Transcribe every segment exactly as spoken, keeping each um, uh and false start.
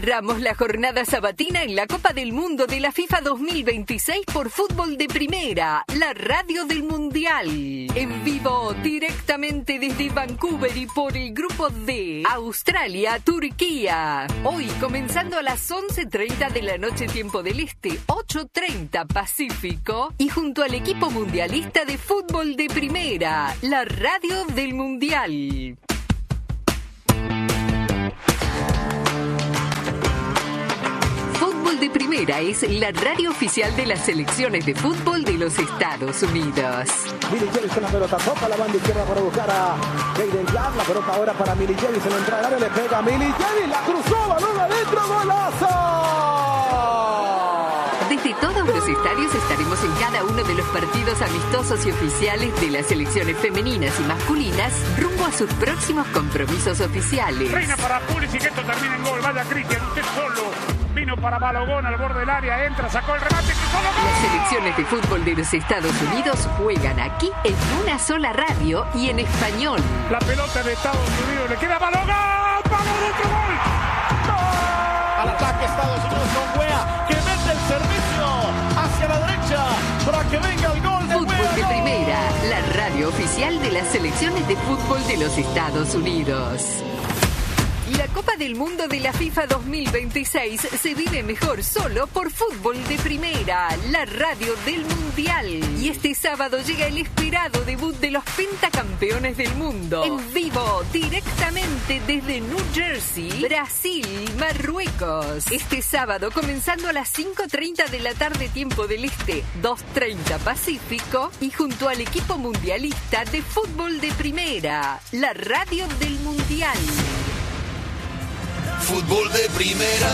Cerramos la jornada sabatina en la Copa del Mundo de la FIFA dos mil veintiséis por Fútbol de Primera, la radio del Mundial. En vivo, directamente desde Vancouver y por el Grupo D, Australia, Turquía. Hoy, comenzando a las once treinta de la noche, tiempo del Este, ocho treinta Pacífico, y junto al equipo mundialista de Fútbol de Primera, la radio del Mundial. De Primera es la radio oficial de las selecciones de fútbol de los Estados Unidos. Milicevic con la pelota, toca la banda izquierda para buscar a Jaden Clark. La pelota ahora para Milicevic, se le entra al área, le pega a Milicevic, la cruzó, balón adentro, golazo. Desde todos los estadios estaremos en cada uno de los partidos amistosos y oficiales de las selecciones femeninas y masculinas rumbo a sus próximos compromisos oficiales. Reina para Pulisic, esto termina en gol. Vaya Cristian, usted solo. Vino para Balogón al borde del área, entra, sacó el remate. Las selecciones de fútbol de los Estados Unidos juegan aquí en una sola radio y en español. La pelota de Estados Unidos le queda a Balogón. ¡Vamos, otro gol! ¡Gol! Al ataque Estados Unidos con Weah, que mete el servicio hacia la derecha para que venga el gol de Fútbol Weah. de Primera, la radio oficial de las selecciones de fútbol de los Estados Unidos. La Copa del Mundo de la FIFA dos mil veintiséis se vive mejor solo por Fútbol de Primera, la radio del Mundial. Y este sábado llega el esperado debut de los pentacampeones del mundo. En vivo, directamente desde New Jersey, Brasil, Marruecos. Este sábado, comenzando a las cinco treinta de la tarde, tiempo del Este, dos treinta Pacífico, y junto al equipo mundialista de Fútbol de Primera, la radio del Mundial. Fútbol de Primera.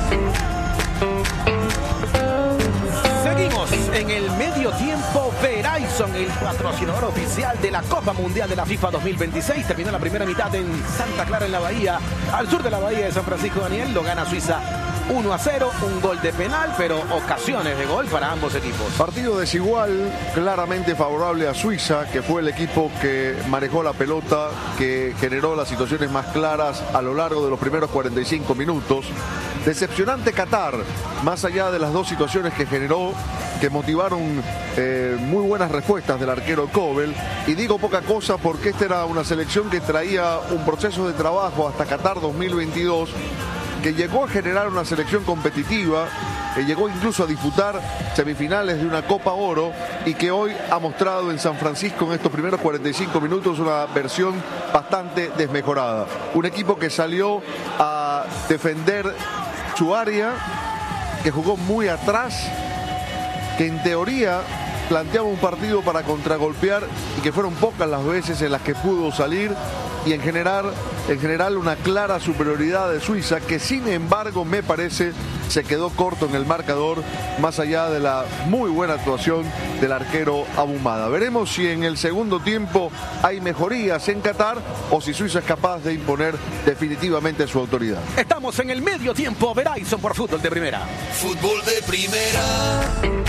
Seguimos en el medio tiempo. Verizon, el patrocinador oficial de la Copa Mundial de la FIFA dos mil veintiséis. Terminó la primera mitad en Santa Clara, en la Bahía, al sur de la Bahía de San Francisco. Daniel, lo gana Suiza uno a cero, un gol de penal, pero ocasiones de gol para ambos equipos. Partido desigual, claramente favorable a Suiza, que fue el equipo que manejó la pelota, que generó las situaciones más claras a lo largo de los primeros cuarenta y cinco minutos. Decepcionante Qatar, más allá de las dos situaciones que generó, que motivaron eh, muy buenas respuestas del arquero Kobel. Y digo poca cosa porque esta era una selección que traía un proceso de trabajo hasta Qatar dos mil veintidós, que llegó a generar una selección competitiva, que llegó incluso a disputar semifinales de una Copa Oro y que hoy ha mostrado en San Francisco en estos primeros cuarenta y cinco minutos una versión bastante desmejorada. Un equipo que salió a defender su área, que jugó muy atrás, que en teoría planteaba un partido para contragolpear y que fueron pocas las veces en las que pudo salir, y en general, en general una clara superioridad de Suiza, que sin embargo me parece se quedó corto en el marcador, más allá de la muy buena actuación del arquero Abumada. Veremos si en el segundo tiempo hay mejorías en Qatar o si Suiza es capaz de imponer definitivamente su autoridad. Estamos en el medio tiempo. Verizon por Fútbol de Primera. Fútbol de Primera.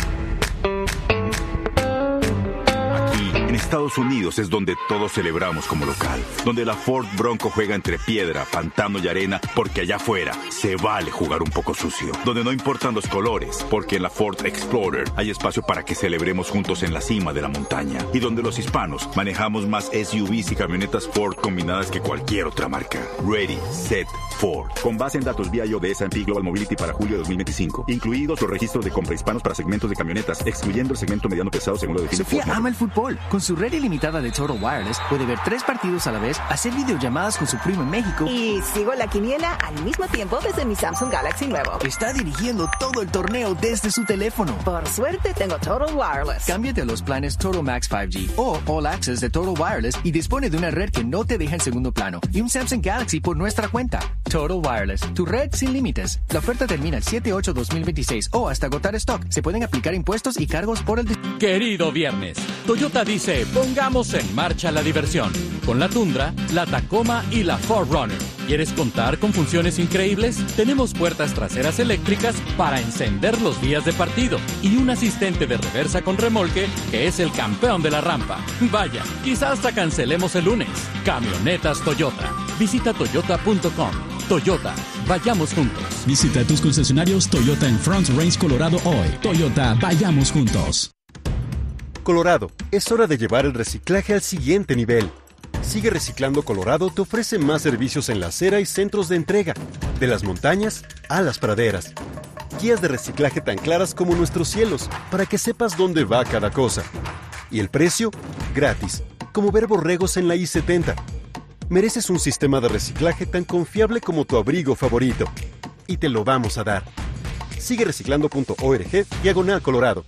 En Estados Unidos es donde todos celebramos como local, donde la Ford Bronco juega entre piedra, pantano y arena, porque allá afuera se vale jugar un poco sucio, donde no importan los colores, porque en la Ford Explorer hay espacio para que celebremos juntos en la cima de la montaña, y donde los hispanos manejamos más S U Vs y camionetas Ford combinadas que cualquier otra marca. Ready, set, Ford. Con base en datos vía I O de S and P Global Mobility para julio de dos mil veinticinco, incluidos los registros de compra hispanos para segmentos de camionetas, excluyendo el segmento mediano pesado según lo define Sofía Ford. ama el fútbol. Con su red ilimitada de Total Wireless puede ver tres partidos a la vez, hacer videollamadas con su primo en México y sigo la quiniela al mismo tiempo desde mi Samsung Galaxy nuevo. Está dirigiendo todo el torneo desde su teléfono. Por suerte tengo Total Wireless. Cámbiate a los planes Total Max cinco G o All Access de Total Wireless y dispone de una red que no te deja en segundo plano y un Samsung Galaxy por nuestra cuenta. Total Wireless, tu red sin límites. La oferta termina el siete ocho dos mil veintiséis o hasta agotar stock. Se pueden aplicar impuestos y cargos por el... Querido viernes, Toyota dice, pongamos en marcha la diversión. Con la Tundra, la Tacoma y la cuatro Runner. ¿Quieres contar con funciones increíbles? Tenemos puertas traseras eléctricas para encender los días de partido y un asistente de reversa con remolque que es el campeón de la rampa. Vaya, quizás hasta cancelemos el lunes. Camionetas Toyota. Visita toyota punto com. Toyota, vayamos juntos. Visita tus concesionarios Toyota en Front Range, Colorado hoy. Toyota, vayamos juntos. Colorado, es hora de llevar el reciclaje al siguiente nivel. Sigue Reciclando Colorado te ofrece más servicios en la acera y centros de entrega, de las montañas a las praderas. Guías de reciclaje tan claras como nuestros cielos, para que sepas dónde va cada cosa. Y el precio, gratis, como ver borregos en la I setenta. Mereces un sistema de reciclaje tan confiable como tu abrigo favorito. Y te lo vamos a dar. Sigue reciclando punto org, diagonal Colorado.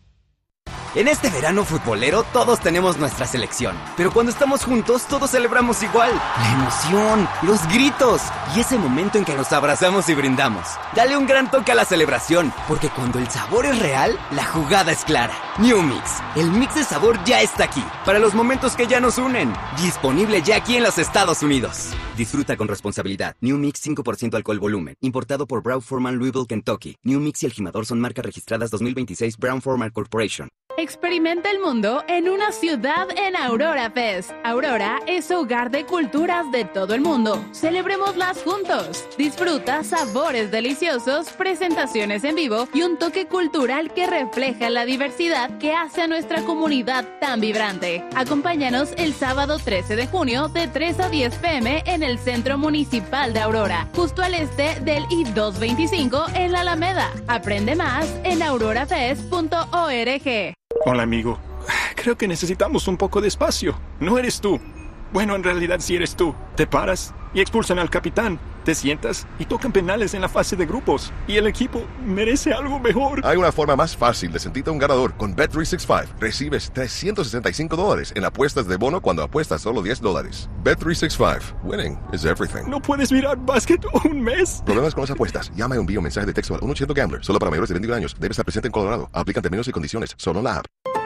En este verano futbolero todos tenemos nuestra selección, pero cuando estamos juntos todos celebramos igual. La emoción, los gritos y ese momento en que nos abrazamos y brindamos. Dale un gran toque a la celebración, porque cuando el sabor es real, la jugada es clara. New Mix, el mix de sabor ya está aquí, para los momentos que ya nos unen. Disponible ya aquí en los Estados Unidos. Disfruta con responsabilidad. New Mix cinco por ciento alcohol volumen, importado por Brown-Forman Louisville, Kentucky. New Mix y el Jimador son marcas registradas dos mil veintiséis Brown-Forman Corporation. Experimenta el mundo en una ciudad en Aurora Fest. Aurora es hogar de culturas de todo el mundo. Celebrémoslas juntos. Disfruta sabores deliciosos, presentaciones en vivo y un toque cultural que refleja la diversidad que hace a nuestra comunidad tan vibrante. Acompáñanos el sábado trece de junio de tres a diez pm en el Centro Municipal de Aurora, justo al este del I doscientos veinticinco en la Alameda. Aprende más en aurora fest punto org. Hola, amigo. Creo que necesitamos un poco de espacio. No eres tú. Bueno, en realidad sí eres tú. Te paras y expulsan al capitán. Te sientas y tocan penales en la fase de grupos. Y el equipo merece algo mejor. Hay una forma más fácil de sentirte un ganador. Con Bet trescientos sesenta y cinco recibes trescientos sesenta y cinco dólares en apuestas de bono cuando apuestas solo diez dólares. Bet trescientos sesenta y cinco. Winning is everything. ¿No puedes mirar básquet un mes? ¿Problemas con las apuestas? Llama y envía un mensaje de texto al uno ochocientos Gambler. Solo para mayores de veintiún años. Debe estar presente en Colorado. Aplican términos y condiciones. Solo en la app.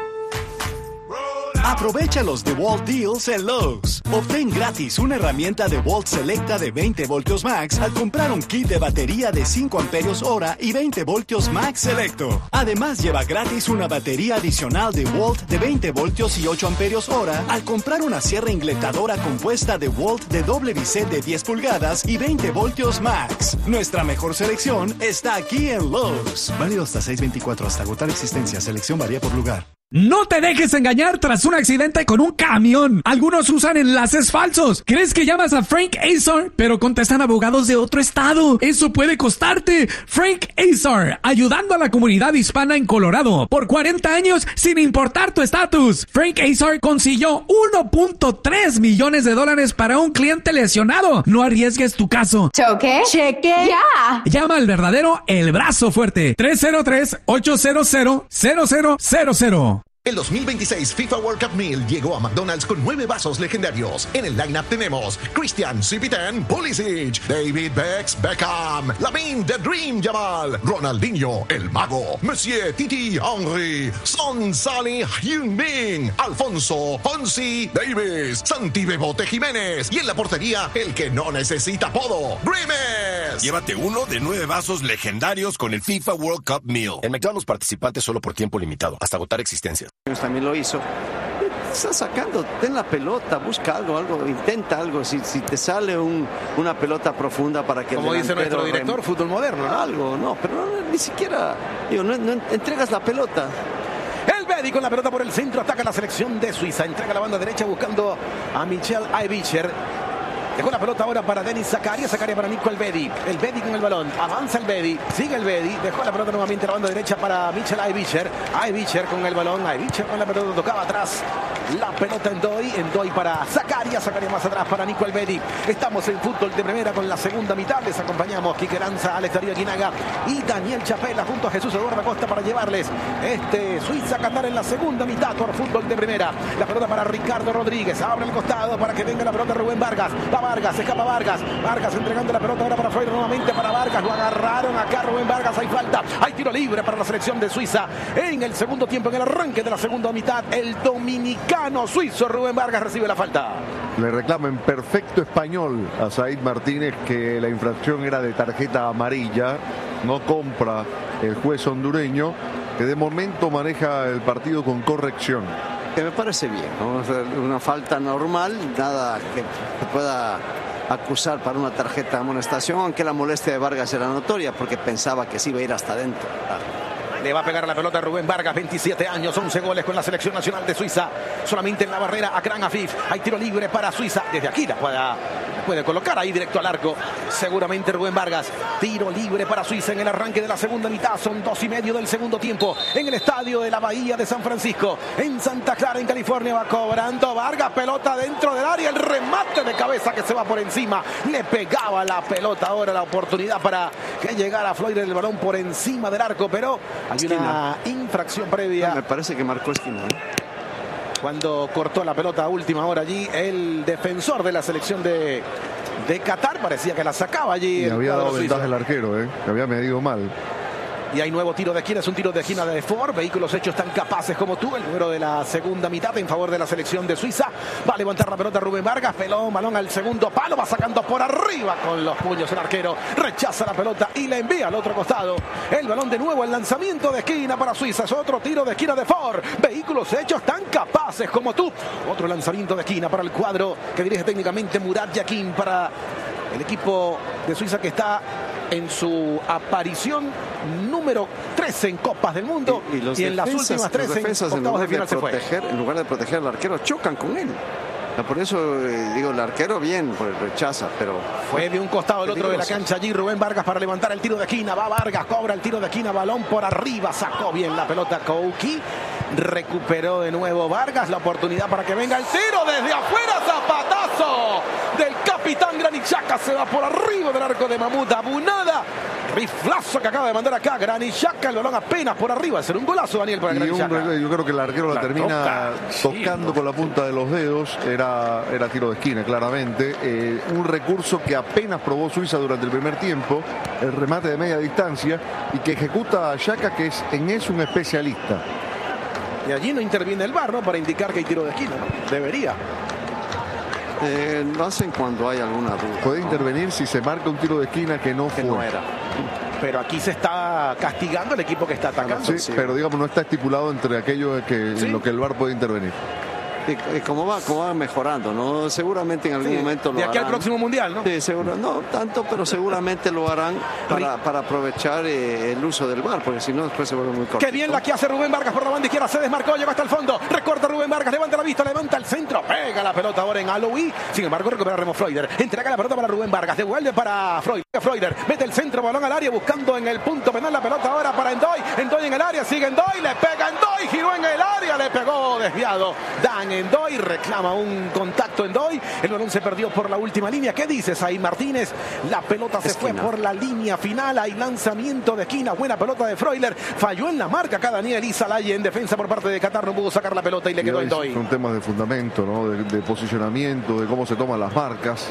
Aprovecha los DeWalt Deals en Lowe's. Obtén gratis una herramienta DeWalt Selecta de veinte voltios max al comprar un kit de batería de cinco amperios hora y veinte voltios max selecto. Además, lleva gratis una batería adicional DeWalt de veinte voltios y ocho amperios hora al comprar una sierra ingletadora compuesta DeWalt de doble biset de diez pulgadas y veinte voltios max. Nuestra mejor selección está aquí en Lowe's. Válido hasta seis veinticuatro, hasta agotar existencia. Selección varía por lugar. No te dejes engañar tras un accidente con un camión. Algunos usan enlaces falsos. ¿Crees que llamas a Frank Azar? Pero contestan abogados de otro estado. Eso puede costarte. Frank Azar, ayudando a la comunidad hispana en Colorado por cuarenta años sin importar tu estatus. Frank Azar consiguió uno punto tres millones de dólares para un cliente lesionado. No arriesgues tu caso. ¿Choque? ¿Cheque? ¡Ya! Llama al verdadero El Brazo Fuerte. tres cero tres, ocho cero cero, cero cero cero cero. El dos mil veintiséis FIFA World Cup Meal llegó a McDonald's con nueve vasos legendarios. En el lineup tenemos Christian Cipitan Pulisic, David Bex Beckham, Lamine The Dream Yamal, Ronaldinho El Mago, Monsieur Titi Henry, Son Salih Heung-min, Alfonso Fonsi Davis, Santi Bebote Jiménez y en la portería el que no necesita apodo, Grimes. Llévate uno de nueve vasos legendarios con el FIFA World Cup Meal. En McDonald's participantes solo por tiempo limitado, hasta agotar existencias. También lo hizo. Está sacando, ten la pelota, busca algo, algo, intenta algo. Si, si te sale un, una pelota profunda para que... Como dice nuestro director, rem... fútbol moderno, ¿no? Algo, no, pero no, ni siquiera, digo, no, no entregas la pelota. El Bedi con la pelota por el centro, ataca la selección de Suiza, entrega la banda derecha buscando a Michel Aibicher. Dejó la pelota ahora para Denis Zakaria, Zakaria para Nico Elvedi. El Bedi con el balón, avanza el Bedi, sigue el Bedi, dejó la pelota nuevamente a la banda derecha para Michel Aibicher. Aibicher con el balón, Aibicher con la pelota, tocaba atrás la pelota en Doi, en Doi para Zakaria, Zakaria más atrás para Nico Elvedi. Estamos en fútbol de primera con la segunda mitad, les acompañamos Quique Lanza, Alex Darío Aguinaga y Daniel Chapela junto a Jesús Eduardo Acosta para llevarles este Suiza-Qatar en la segunda mitad por fútbol de primera. La pelota para Ricardo Rodríguez, abre el costado para que venga la pelota Rubén Vargas, va Vargas, escapa Vargas, Vargas entregando la pelota ahora para Freire nuevamente para Vargas, lo agarraron acá Rubén Vargas, hay falta, hay tiro libre para la selección de Suiza en el segundo tiempo, en el arranque de la segunda mitad, el dominicano suizo Rubén Vargas recibe la falta. Le reclama en perfecto español a Said Martínez que la infracción era de tarjeta amarilla, no compra el juez hondureño, que de momento maneja el partido con corrección. Que me parece bien, ¿no? Una falta normal, nada que, que pueda acusar para una tarjeta de amonestación, aunque la molestia de Vargas era notoria porque pensaba que sí iba a ir hasta adentro. Le va a pegar la pelota a Rubén Vargas, veintisiete años, once goles con la selección nacional de Suiza. Solamente en la barrera Akram Afif. Hay tiro libre para Suiza. Desde aquí la puede, puede colocar ahí directo al arco. Seguramente Rubén Vargas. Tiro libre para Suiza en el arranque de la segunda mitad. Son dos y medio del segundo tiempo. En el estadio de la Bahía de San Francisco. En Santa Clara, en California, va cobrando Vargas. Pelota dentro del área. El remate de cabeza que se va por encima. Le pegaba la pelota. Ahora la oportunidad para que llegara Floyder el balón por encima del arco. Pero hay esquina. Una infracción previa. No, me parece que marcó esquina, ¿eh? Cuando cortó la pelota a última hora allí, el defensor de la selección de, de Qatar parecía que la sacaba allí. Y había dado ventaja el arquero, ¿eh? Que había medido mal. Y hay nuevo tiro de esquina, es un tiro de esquina de Ford. Vehículos hechos tan capaces como tú. El número de la segunda mitad en favor de la selección de Suiza. Va a levantar la pelota Rubén Vargas. Pelón, balón al segundo palo. Va sacando por arriba con los puños el arquero. Rechaza la pelota y la envía al otro costado. El balón de nuevo, el lanzamiento de esquina para Suiza. Es otro tiro de esquina de Ford. Vehículos hechos tan capaces como tú. Otro lanzamiento de esquina para el cuadro que dirige técnicamente Murat Yakin para el equipo de Suiza que está en su aparición número trece en Copas del Mundo y, y, los y en las últimas trece en octavos de final se fue. En lugar de proteger al arquero, chocan con él. Por eso eh, digo, el arquero bien, por el rechaza, pero fue de un costado al otro de la cancha allí Rubén Vargas para levantar el tiro de esquina. Va Vargas, cobra el tiro de esquina, balón por arriba, sacó bien la pelota Kouki. Recuperó de nuevo Vargas, la oportunidad para que venga el tiro desde afuera, zapatazo del capitán Granit Xhaka, se va por arriba del arco de Mahmoud Abunada. Riflazo que acaba de mandar acá Granit Xhaka, el balón apenas por arriba. Será un golazo, Daniel, para Granit Xhaka. Yo creo que el arquero la, la termina toca, tocando sí, con la punta de los dedos. Era, era tiro de esquina, claramente. Eh, un recurso que apenas probó Suiza durante el primer tiempo, el remate de media distancia, y que ejecuta a Xhaka, que es, en es un especialista. Y allí no interviene el V A R, ¿no? Para indicar que hay tiro de esquina, ¿no? Debería. Eh, lo hacen cuando hay alguna duda. Puede intervenir si se marca un tiro de esquina que no que fue. No era. Pero aquí se está castigando el equipo que está atacando. Sí, sí. Pero digamos, no está estipulado entre aquello que, ¿sí? en lo que el V A R puede intervenir. Y, y como va, como va mejorando, ¿no? Seguramente en algún sí, momento lo de aquí harán. Al próximo mundial, ¿no? Sí, seguro, no tanto, pero seguramente lo harán para, para aprovechar eh, el uso del V A R, porque si no después se vuelve muy corto. Qué bien la que hace Rubén Vargas por la banda izquierda, se desmarcó, llegó hasta el fondo, recorta Rubén Vargas, levanta la vista, levanta el centro, pega la pelota ahora en Aloui, sin embargo recupera Remo Floyder, entrega la pelota para Rubén Vargas, devuelve para Floyder, Floyder, mete el centro, balón al área, buscando en el punto penal la pelota ahora para Endoy, Endoy en el área, sigue Endoy, le pega Endoy, giró en el área, le pegó desviado, Dan Endoy, reclama un contacto Endoy, el balón se perdió por la última línea. ¿Qué dices ahí, Martínez? La pelota se esquina. Fue por la línea final, hay lanzamiento de esquina, buena pelota de Freuler, falló en la marca acá Daniel Izalaye en defensa por parte de Qatar, no pudo sacar la pelota y le quedó Endoy. Son temas de fundamento, ¿no? de, de posicionamiento, de cómo se toman las marcas.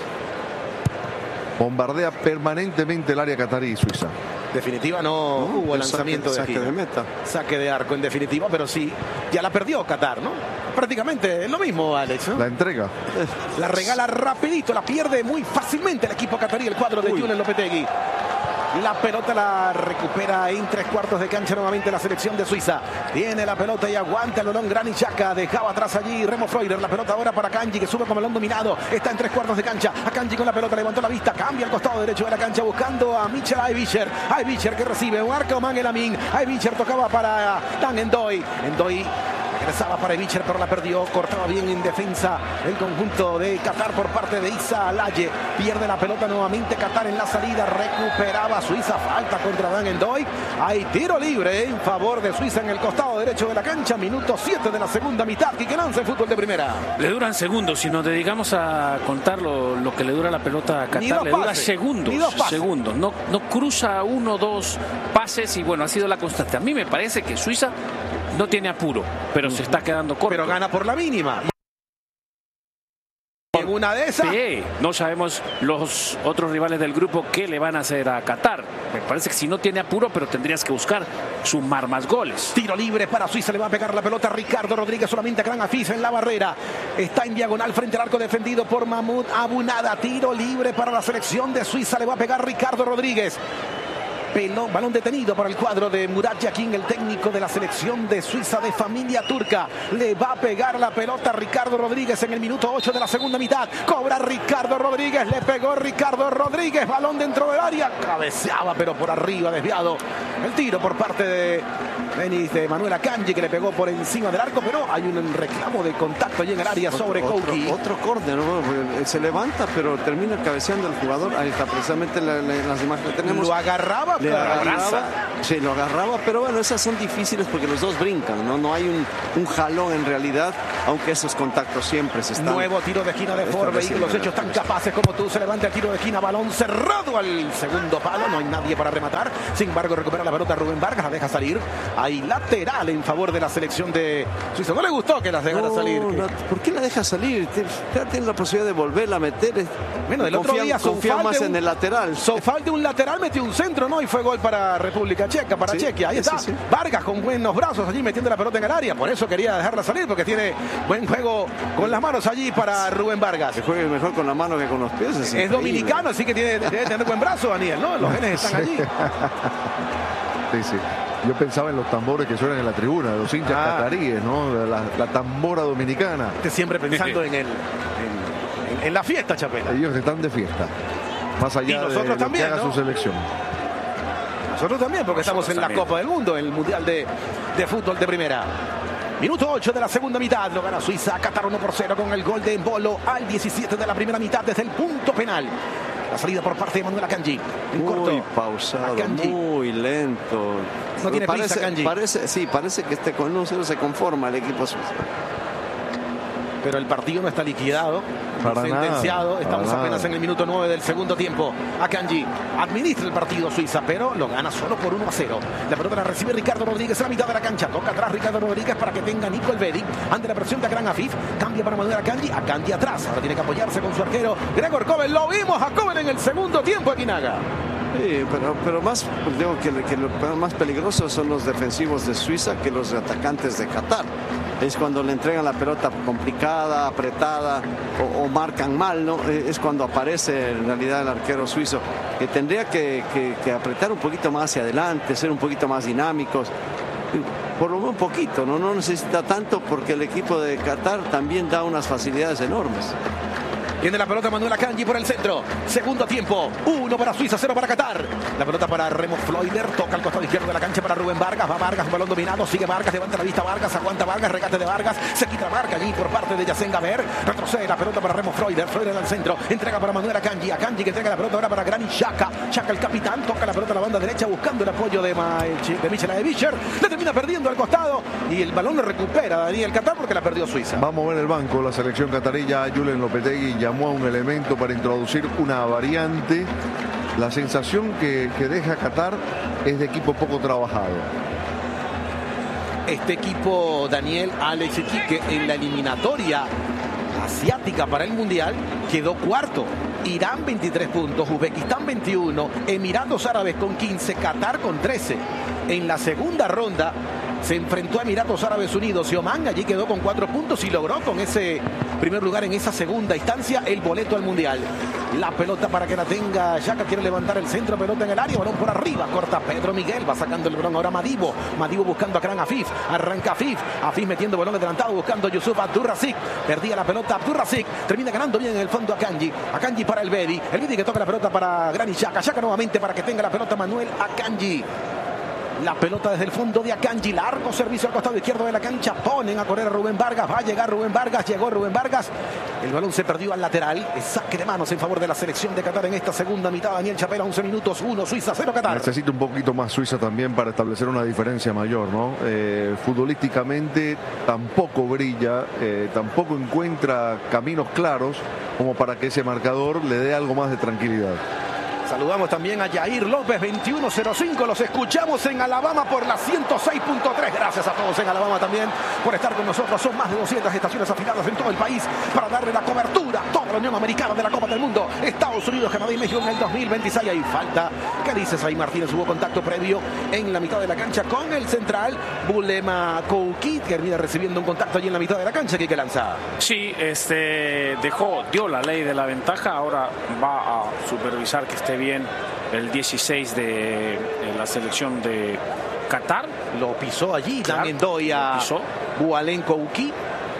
Bombardea permanentemente el área catarí Suiza. Definitiva no, no hubo lanzamiento saque, de, saque de meta. Saque de arco en definitiva, pero sí, ya la perdió Qatar, ¿no? Prácticamente lo mismo, Alex, ¿no? La entrega. La regala rapidito, la pierde muy fácilmente el equipo catarí, el cuadro de Julen Lopetegui. La pelota la recupera en tres cuartos de cancha nuevamente la selección de Suiza. Tiene la pelota y aguanta el balón Granit Xhaka. Dejaba atrás allí Remo Freuler. La pelota ahora para Kanji, que sube con balón dominado. Está en tres cuartos de cancha. A Kanji con la pelota, levantó la vista. Cambia al costado derecho de la cancha buscando a Michel Aybicher. Aybicher que recibe un arco Mangel Amin. Aybicher tocaba para Dan Endoy. Endoy regresaba para Aybicher, pero la perdió. Cortaba bien en defensa el conjunto de Qatar por parte de Izalaye. Pierde la pelota nuevamente Qatar en la salida. Recuperaba Suiza. Falta contra Dan Endoy. Hay tiro libre en favor de Suiza en el costado derecho de la cancha. Minuto siete de la segunda mitad. Quique Lanza en fútbol de primera. Le duran segundos. Si nos dedicamos a contar lo, lo que le dura la pelota a Qatar, le dura pases, segundos. Segundos. No, no cruza uno, dos pases y bueno, ha sido la constante. A mí me parece que Suiza no tiene apuro, pero se está quedando corto. Pero gana por la mínima. En una de esas. Sí, no sabemos los otros rivales del grupo qué le van a hacer a Qatar. Me parece que si no tiene apuro, pero tendrías que buscar sumar más goles. Tiro libre para Suiza, le va a pegar la pelota a Ricardo Rodríguez, solamente a Akram Afif en la barrera. Está en diagonal frente al arco defendido por Mahmoud Abunada. Tiro libre para la selección de Suiza, le va a pegar Ricardo Rodríguez. Pelón, balón detenido por el cuadro de Murat Yakin, el técnico de la selección de Suiza de familia turca. Le va a pegar la pelota a Ricardo Rodríguez en el minuto ocho de la segunda mitad. Cobra Ricardo Rodríguez, le pegó Ricardo Rodríguez, balón dentro del área, cabeceaba pero por arriba, desviado el tiro por parte de, de Manuel Akanji, que le pegó por encima del arco, pero hay un reclamo de contacto allí en el área sobre Kouki. Otro, otro córner, ¿no? Se levanta pero termina cabeceando el jugador. Ahí está precisamente la, la, las imágenes que tenemos. Lo agarraba, le agarraba, sí, lo agarraba, pero bueno, esas son difíciles porque los dos brincan, no, no hay un, un jalón en realidad, aunque esos contactos siempre se están. Nuevo tiro de esquina de Ford, vehículos hechos tan capaces como tú. Se levanta el tiro de esquina, balón cerrado al segundo palo, no hay nadie para rematar. Sin embargo, recupera la pelota Rubén Vargas, la deja salir. Hay lateral en favor de la selección de Suiza. No le gustó que las dejara no, salir. No, ¿por qué la deja salir? Tiene la posibilidad de volverla a meter. Bueno, el otro día confía más un, en el lateral. Sofal de un lateral metió un centro, ¿no? Y fue gol para República Checa, para sí, Chequia. Ahí está. Sí, sí. Vargas con buenos brazos allí metiendo la pelota en el área. Por eso quería dejarla salir, porque tiene buen juego con las manos allí para Rubén Vargas. Que juegue mejor con la mano que con los pies. Es, es dominicano, así que tiene, debe tener buen brazo, Daniel, ¿no? Los genes están allí. Sí, sí. Yo pensaba en los tambores que suenan en la tribuna, los hinchas ah. cataríes, ¿no? La, la tambora dominicana. Usted siempre pensando en el en, en, en la fiesta, Chapela. Ellos están de fiesta. Más allá y nosotros de lo también, que haga ¿no? su selección. Nosotros también, porque nosotros estamos en también. La Copa del Mundo, en el Mundial de, de Fútbol de Primera. Minuto ocho de la segunda mitad, lo gana Suiza, Qatar uno por cero con el gol de Embolo al diecisiete de la primera mitad desde el punto penal. La salida por parte de Manuel Akanji. En muy corto. pausado, Akanji. Muy lento. No tiene parece, prisa, Akanji. Parece, sí, parece que este con uno cero se conforma el equipo suizo. Pero el partido no está liquidado, para sentenciado. Nada, Estamos apenas nada. en el minuto nueve del segundo tiempo. Akanji administra el partido Suiza, pero lo gana solo por uno a cero. La pelota la recibe Ricardo Rodríguez en la mitad de la cancha. Toca atrás Ricardo Rodríguez para que tenga Nico Elvedi. Ante la presión de Akram Afif. Cambia para Manuel Akanji. Akanji atrás. Ahora tiene que apoyarse con su arquero Gregor Kobel. Lo vimos a Kobel en el segundo tiempo, Akinaga. Sí, pero, pero más, digo que, que lo más peligrosos son los defensivos de Suiza que los atacantes de Qatar. Es cuando le entregan la pelota complicada, apretada o, o marcan mal, ¿no? Es cuando aparece en realidad el arquero suizo, que tendría que, que, que apretar un poquito más hacia adelante, ser un poquito más dinámicos. Por lo menos un poquito, ¿no? No necesita tanto porque el equipo de Qatar también da unas facilidades enormes. Tiene la pelota Manuel Akanji por el centro. Segundo tiempo. Uno para Suiza, cero para Qatar. La pelota para Remo Freuler. Toca al costado izquierdo de la cancha para Rubén Vargas. Va Vargas, un balón dominado. Sigue Vargas, levanta la vista Vargas. Aguanta Vargas, regate de Vargas. Se quita la marca allí por parte de Yacen Gaber. Retrocede la pelota para Remo Freuler. Freuler al centro. Entrega para Manuel Akanji. Akanji que entrega la pelota ahora para Granit Xhaka. Xhaka el capitán. Toca la pelota a la banda derecha buscando el apoyo de, Ma de Michel Adevischer. La termina perdiendo al costado. Y el balón lo recupera Daniel Qatar porque la perdió Suiza. Vamos a ver el banco. La selección catarilla. Julen Lopetegui llamó a un elemento para introducir una variante. La sensación que, que deja Qatar es de equipo poco trabajado. Este equipo, Daniel, Alex Iquique, en la eliminatoria asiática para el Mundial quedó cuarto. Irán veintitrés puntos, Uzbekistán veintiuno, Emiratos Árabes con quince, Qatar con trece. En la segunda ronda se enfrentó a Emiratos Árabes Unidos y Oman, allí quedó con cuatro puntos y logró con ese primer lugar en esa segunda instancia el boleto al Mundial. La pelota para que la tenga Xhaka, quiere levantar el centro, pelota en el área, balón por arriba, corta Pedro Miguel, va sacando el balón ahora Madibo, Madibo buscando a Akram Afif, arranca Afif, Afif metiendo balón adelantado, buscando a Yusuf Abdurrazik, perdía la pelota Abdurrazik, termina ganando bien en el fondo Akanji, Akanji para Elvedi, Elvedi que toca la pelota para Granit Xhaka, Xhaka nuevamente para que tenga la pelota Manuel Akanji. La pelota desde el fondo de Akanji, largo servicio al costado izquierdo de la cancha, ponen a correr a Rubén Vargas, va a llegar Rubén Vargas, llegó Rubén Vargas, el balón se perdió al lateral, es saque de manos en favor de la selección de Qatar en esta segunda mitad. Daniel Chapela, once minutos, uno Suiza, cero Qatar. Necesita un poquito más Suiza también para establecer una diferencia mayor, ¿no? Eh, futbolísticamente tampoco brilla, eh, tampoco encuentra caminos claros como para que ese marcador le dé algo más de tranquilidad. Saludamos también a Yair López, veintiuno cero cinco. Los escuchamos en Alabama por la ciento seis punto tres. Gracias a todos en Alabama también por estar con nosotros. Son más de doscientas estaciones afiliadas en todo el país para darle la cobertura a toda la Unión Americana de la Copa del Mundo. Estados Unidos, Canadá y México en el dos mil veintiséis. Hay falta. ¿Qué dices ahí, Martínez? Hubo contacto previo en la mitad de la cancha con el central Bulema Kouki, que termina recibiendo un contacto allí en la mitad de la cancha. Que hay que lanzar. Sí, este dejó, dio la ley de la ventaja. Ahora va a supervisar que esté bien el dieciséis de, de la selección de Qatar. Lo pisó allí, claro, también doy a Bualenko Uki.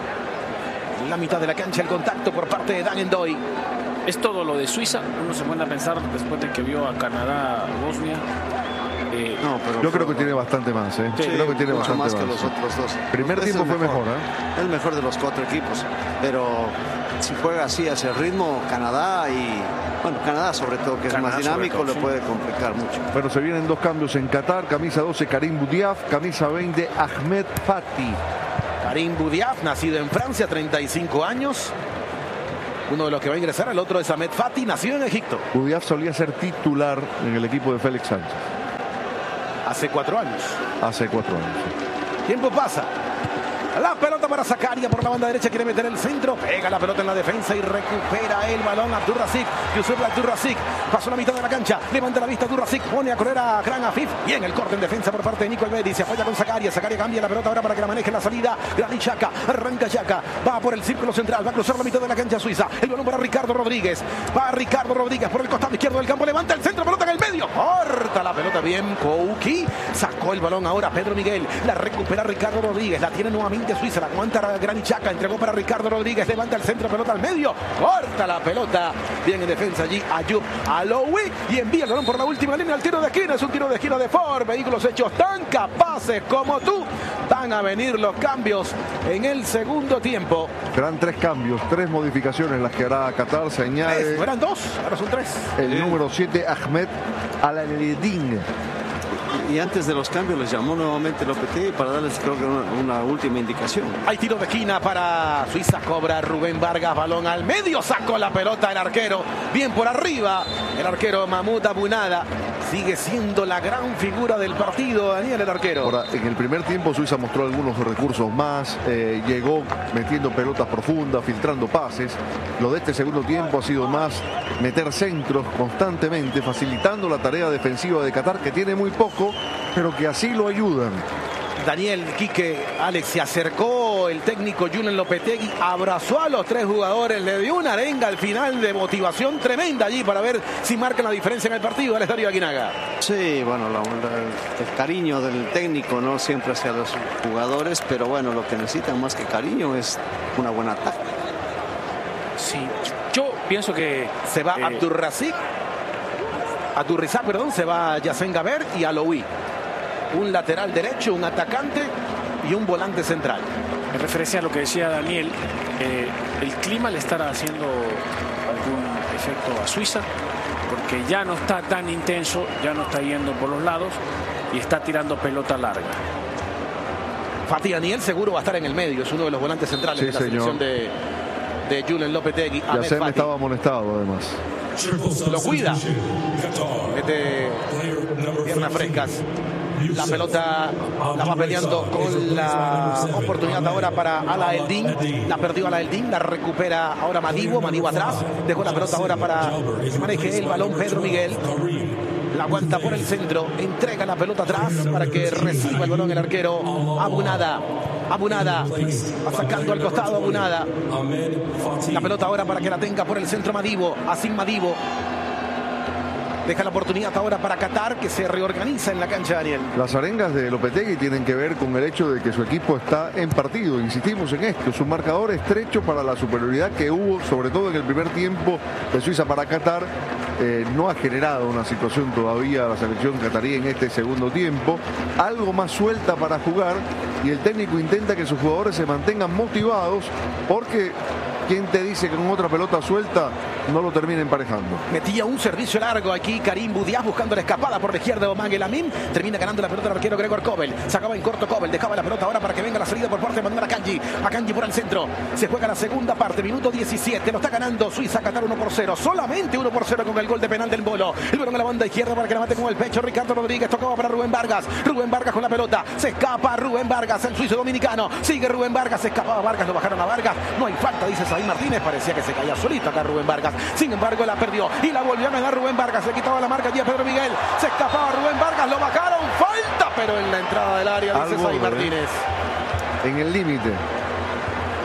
En la mitad de la cancha el contacto por parte de Dan Endoy. Es todo lo de Suiza. Uno se pone a pensar después de que vio a Canadá, Bosnia. Eh, no, pero yo creo que tiene bastante más, ¿eh? Sí, creo que tiene mucho bastante más que los otros dos. Primer Este tiempo fue mejor, mejor, ¿eh? El mejor de los cuatro equipos. Pero si juega así hacia el ritmo, Canadá y bueno, Canadá sobre todo, que Canadá es más dinámico, todo, le sí. puede complicar mucho. Bueno, se vienen dos cambios en Qatar. Camisa doce, Karim Boudiaf. Camisa veinte, Ahmed Fati. Karim Boudiaf, nacido en Francia, treinta y cinco años. Uno de los que va a ingresar, el otro es Ahmed Fati, nacido en Egipto. Boudiaf solía ser titular en el equipo de Félix Sánchez. Hace cuatro años. Hace cuatro años. Tiempo pasa. La pelota para Zakaria por la banda derecha, quiere meter el centro, pega la pelota en la defensa y recupera el balón Abdurrazik. Yusuf Abdurrazik pasó la mitad de la cancha, levanta la vista Abdurrazik, pone a correr a Kran Afif. Bien el corte en defensa por parte de Nico Elvedi, se apoya con Zakaria. Zakaria cambia la pelota ahora para que la maneje en la salida. Granit Xhaka, arranca Xhaka, va por el círculo central, va a cruzar la mitad de la cancha suiza. El balón para Ricardo Rodríguez, va Ricardo Rodríguez por el costado izquierdo del campo, levanta el centro, pelota en el medio, corta la pelota bien Kouki, sacó el balón ahora Pedro Miguel, la recupera Ricardo Rodríguez, la tiene nuevamente Suiza, la aguanta Granit Xhaka, entregó para Ricardo Rodríguez, levanta el centro, pelota al medio, corta la pelota, bien en defensa allí Ayub Aloui y envía el balón por la última línea al tiro de esquina. Es un tiro de esquina de Ford. Vehículos hechos tan capaces como tú. Van a venir los cambios en el segundo tiempo. Serán tres cambios, tres modificaciones las que hará Qatar. Se añade. Tres, eran dos, ahora son tres. El eh. número siete, Ahmed Al-Eledin. Y antes de los cambios les llamó nuevamente Lopetegui para darles, creo que una, una última indicación. Hay tiro de esquina para Suiza, cobra Rubén Vargas, balón al medio, sacó la pelota el arquero, bien por arriba, el arquero Mahmoud Abunada. Sigue siendo la gran figura del partido, Daniel, el arquero. Ahora, en el primer tiempo Suiza mostró algunos recursos más, eh, llegó metiendo pelotas profundas, filtrando pases. Lo de este segundo tiempo ha sido más meter centros constantemente, facilitando la tarea defensiva de Qatar, que tiene muy poco, pero que así lo ayudan. Daniel, Quique, Alex, se acercó el técnico Julen Lopetegui, abrazó a los tres jugadores, le dio una arenga al final de motivación tremenda allí para ver si marcan la diferencia en el partido. Alex Darío Aguinaga. Sí, bueno, la, la, el cariño del técnico no siempre hacia los jugadores, pero bueno, lo que necesitan más que cariño es una buena táctica. Sí, yo pienso que se va eh, Abdurrazik, Abdurrizak, perdón, se va Yassen Gaber y Aloui. Un lateral derecho, un atacante y un volante central. En referencia a lo que decía Daniel, eh, el clima le estará haciendo algún efecto a Suiza, porque ya no está tan intenso, ya no está yendo por los lados y está tirando pelota larga. Fatih Daniel seguro va a estar en el medio, es uno de los volantes centrales sí, de la señor. selección de, de Julen Lopetegui. Ya se me estaba amonestado además. Lo cuida. Mete piernas frescas. La pelota la va peleando con la oportunidad ahora para Ala Eldin. La perdió Ala Eldin, la recupera ahora Madibo. Madibo atrás. Dejó la pelota ahora para que maneje el balón Pedro Miguel. La aguanta por el centro. Entrega la pelota atrás para que reciba el balón el arquero Abunada. Abunada va sacando al costado Abunada. La pelota ahora para que la tenga por el centro Madibo. Asim Madibo. Deja la oportunidad ahora para Qatar, que se reorganiza en la cancha, Daniel. Las arengas de Lopetegui tienen que ver con el hecho de que su equipo está en partido. Insistimos en esto. Es un marcador estrecho para la superioridad que hubo, sobre todo en el primer tiempo de Suiza para Qatar. Eh, no ha generado una situación todavía la selección catarí en este segundo tiempo. Algo más suelta para jugar y el técnico intenta que sus jugadores se mantengan motivados porque... ¿quién te dice que con otra pelota suelta no lo termina emparejando? Metía un servicio largo aquí Karim Boudiaf buscando la escapada por la izquierda de Oman El Amin. Termina ganando la pelota el arquero Gregor Kobel. Sacaba en corto Kobel, dejaba la pelota ahora para que venga la salida por parte de Manuel Akanji. Akanji por el centro. Se juega la segunda parte, minuto diecisiete. Lo está ganando Suiza, Qatar uno por cero. Solamente uno por cero con el gol de penal del Bolo. El balón a la banda izquierda para que la mate con el pecho Ricardo Rodríguez. Tocaba para Rubén Vargas. Rubén Vargas con la pelota. Se escapa Rubén Vargas, el suizo dominicano. Sigue Rubén Vargas. Se escapaba Vargas, lo bajaron a Vargas. No hay falta, dice Saín Martínez. Parecía que se caía solito acá Rubén Vargas. Sin embargo, la perdió y la volvió a ganar Rubén Vargas. Le quitaba la marca allí a Pedro Miguel. Se escapaba Rubén Vargas, lo bajaron. Falta, pero en la entrada del área, dice Saín Martínez. En el límite.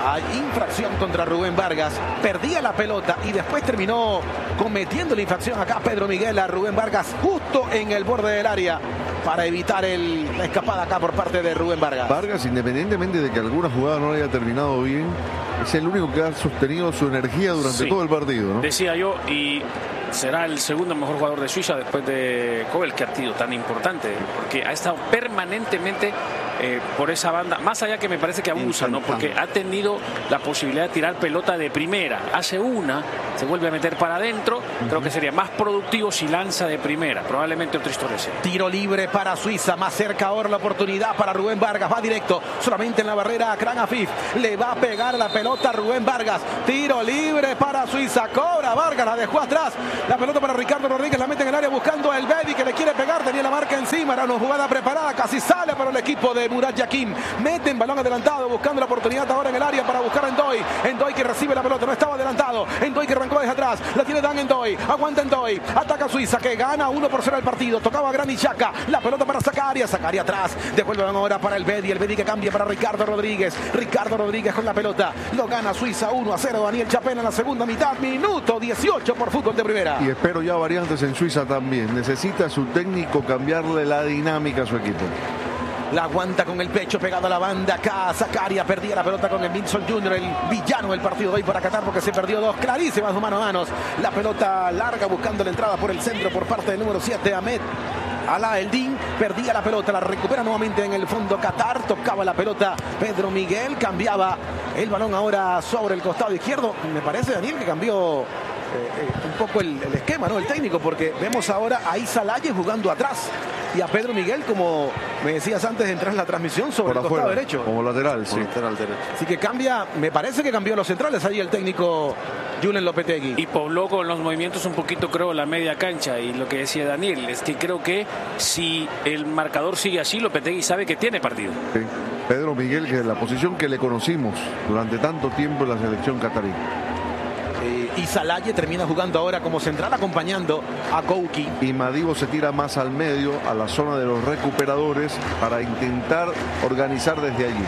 Hay infracción contra Rubén Vargas. Perdía la pelota y después terminó cometiendo la infracción acá Pedro Miguel a Rubén Vargas justo en el borde del área para evitar el, la escapada acá por parte de Rubén Vargas. Vargas, independientemente de que alguna jugada no haya terminado bien, es el único que ha sostenido su energía durante sí. todo el partido, ¿no? Decía yo, y será el segundo mejor jugador de Suiza después de Kobel, que ha sido tan importante, porque ha estado permanentemente eh, por esa banda, más allá que me parece que abusa, ¿no? Porque ha tenido la posibilidad de tirar pelota de primera, hace una, se vuelve a meter para adentro, uh-huh. creo que sería más productivo si lanza de primera, probablemente otra historia sea. Tiro libre para Suiza, más cerca ahora la oportunidad para Rubén Vargas, va directo, solamente en la barrera a Kran Afif, le va a pegar la pelota a Rubén Vargas, tiro libre para Suiza, cobra Vargas, la dejó atrás, la pelota para Ricardo Rodríguez, la mete en el área buscando a El Bedi que le quiere pegar, tenía la marca encima, era una jugada preparada, casi sale para el equipo de Murat Yakin, mete en balón adelantado, buscando la oportunidad ahora en el área para buscar a Endoy, Endoy que recibe la pelota, no estaba adelantado, Endoy que arrancó desde atrás, la tiene Dan Endoy, aguanta Endoy, ataca Suiza que gana uno por cero el partido, tocaba Granit Xhaka, la pelota para Zakaria, Zakaria atrás, devuelve ahora para El Bedi, El Bedi que cambia para Ricardo Rodríguez, Ricardo Rodríguez con la pelota, lo gana Suiza uno a cero, Daniel Chapela en la segunda mitad, minuto dieciocho por Fútbol de Primera. Y espero ya variantes en Suiza también. Necesita su técnico cambiarle la dinámica a su equipo. La aguanta con el pecho pegado a la banda acá. Zakaria perdía la pelota con el Vinson Junior, el villano del partido de hoy para Qatar, porque se perdió dos clarísimas mano a manos. La pelota larga buscando la entrada por el centro por parte del número siete, Ahmed Ala Eldin, perdía la pelota, la recupera nuevamente en el fondo Qatar, tocaba la pelota Pedro Miguel, cambiaba el balón ahora sobre el costado izquierdo. Me parece, Daniel, que cambió eh, eh, un poco el, el esquema, ¿no? El técnico, porque vemos ahora a Isa Laye jugando atrás y a Pedro Miguel, como me decías antes de entrar en la transmisión, sobre por el afuera, costado derecho. Como lateral, sí. Lateral derecho. Así que cambia, me parece que cambió los centrales ahí el técnico Julen Lopetegui. Y pobló con los movimientos un poquito, creo, la media cancha. Y lo que decía Daniel es que creo que si el marcador sigue así, Lopetegui sabe que tiene partido. Sí. Pedro Miguel, que es la posición que le conocimos durante tanto tiempo en la selección catarí. Eh, Isa Laye termina jugando ahora como central acompañando a Kouki. Y Madibo se tira más al medio, a la zona de los recuperadores, para intentar organizar desde allí.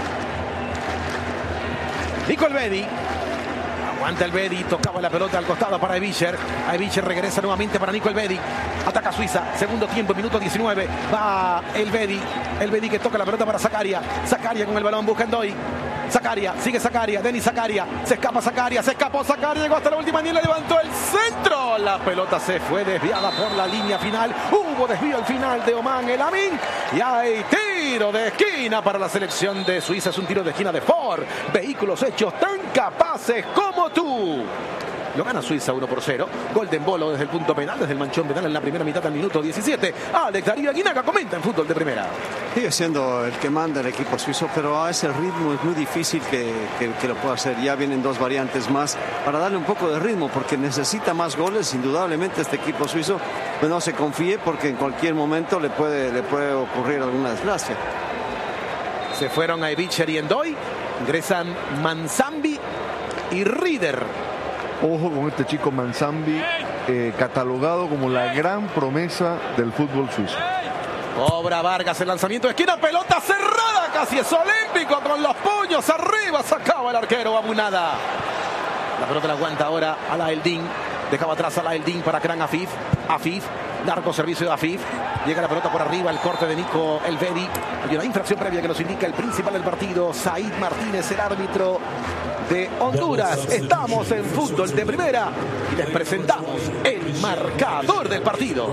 Nico El Bedi. Aguanta El Bedi, tocaba la pelota al costado para Ebicher. Ebicher regresa nuevamente para Nico El Bedi. Ataca Suiza, segundo tiempo, minuto diecinueve. Va El Bedi. El Bedi que toca la pelota para Zakaria. Zakaria con el balón, busca Endoy. Zakaria, sigue Zakaria, Denis Zakaria, se escapa Zakaria, se escapó Zakaria, llegó hasta la última línea, levantó el centro, la pelota se fue desviada por la línea final, hubo desvío al final de Oman El Amin y hay tiro de esquina para la selección de Suiza, es un tiro de esquina de Ford, vehículos hechos tan capaces como tú. Lo gana Suiza uno por cero. Golden Bolo desde el punto penal, desde el manchón penal en la primera mitad del minuto diecisiete. Alex Darío Aguinaga comenta en Fútbol de Primera. Sigue siendo el que manda el equipo suizo, pero a ese ritmo es muy difícil que, que, que lo pueda hacer. Ya vienen dos variantes más para darle un poco de ritmo, porque necesita más goles. Indudablemente este equipo suizo, pues no se confíe, porque en cualquier momento le puede, le puede ocurrir alguna desgracia. Se fueron a Ebicher y Endoy. Ingresan Manzambi y Rieder. Ojo con este chico Manzambi, eh, catalogado como la gran promesa del fútbol suizo. Cobra Vargas el lanzamiento de esquina, pelota cerrada, casi es olímpico, con los puños arriba, sacaba el arquero Abunada. La pelota la aguanta ahora Ala Eldin, dejaba atrás Ala Eldin para Kran Afif. Afif, largo servicio de Afif, llega la pelota por arriba, el corte de Nico El Bedi. Hay una infracción previa que nos indica el principal del partido, Said Martínez, el árbitro de Honduras. Estamos en Fútbol de Primera y les presentamos el marcador del partido.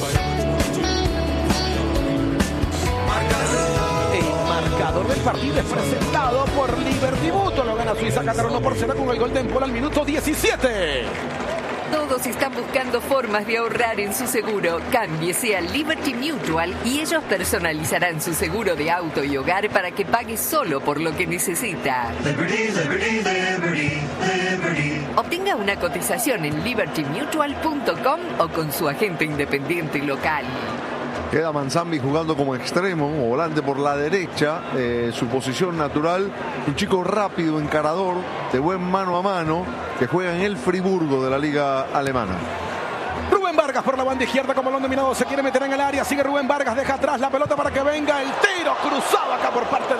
El marcador del partido es presentado por Liberty Mutual. Lo gana Suiza Qatar uno por cero con el Golden Ball al minuto diecisiete. Todos están buscando formas de ahorrar en su seguro. Cámbiese a Liberty Mutual y ellos personalizarán su seguro de auto y hogar para que pague solo por lo que necesita. Liberty, Liberty, Liberty, Liberty. Obtenga una cotización en liberty mutual punto com o con su agente independiente local. Queda Manzambi jugando como extremo o volante por la derecha, eh, su posición natural, un chico rápido, encarador, de buen mano a mano, que juega en el Friburgo de la liga alemana. Rubén Vargas por la banda izquierda con balón dominado, se quiere meter en el área, sigue Rubén Vargas, deja atrás la pelota para que venga el tiro cruzado acá por parte del Cap.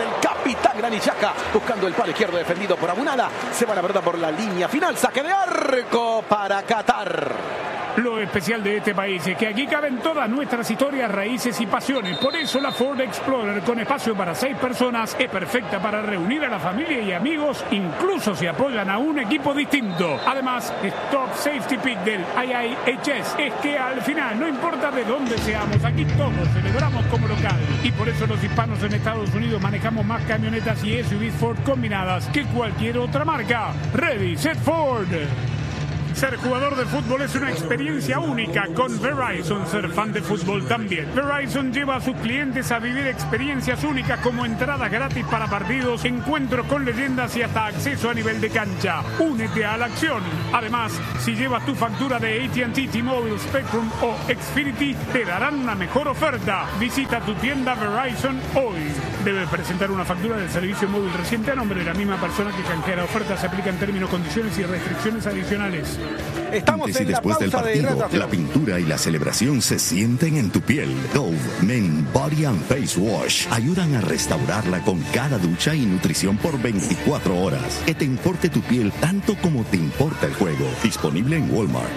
capitán Granit Xhaka, buscando el palo izquierdo defendido por Abunala. Se va la pelota por la línea final. Saque de arco para Qatar. Lo especial de este país es que aquí caben todas nuestras historias, raíces y pasiones. Por eso la Ford Explorer, con espacio para seis personas, es perfecta para reunir a la familia y amigos, incluso si apoyan a un equipo distinto. Además, Top Safety Pick del I I H S es que al final, no importa de dónde seamos, aquí todos celebramos como local. Y por eso los hispanos en Estados Unidos manejamos más camionetas y S U Vs Ford combinadas que cualquier otra marca. Ready, set, Ford. Ser jugador de fútbol es una experiencia única con Verizon. Ser fan de fútbol también. Verizon lleva a sus clientes a vivir experiencias únicas como entradas gratis para partidos, encuentros con leyendas y hasta acceso a nivel de cancha. Únete a la acción. Además, si llevas tu factura de A T and T, T-Mobile, Spectrum o Xfinity, te darán una mejor oferta. Visita tu tienda Verizon hoy. Debe presentar una factura del servicio móvil reciente a nombre de la misma persona que canjea la oferta. Se aplican términos, condiciones y restricciones adicionales. Estamos Antes y en la después del pausa de partido, hidratación. la pintura y la celebración se sienten en tu piel. Dove Men Body and Face Wash ayudan a restaurarla con cada ducha y nutrición por veinticuatro horas. Que te importe tu piel tanto como te importa el juego. Disponible en Walmart.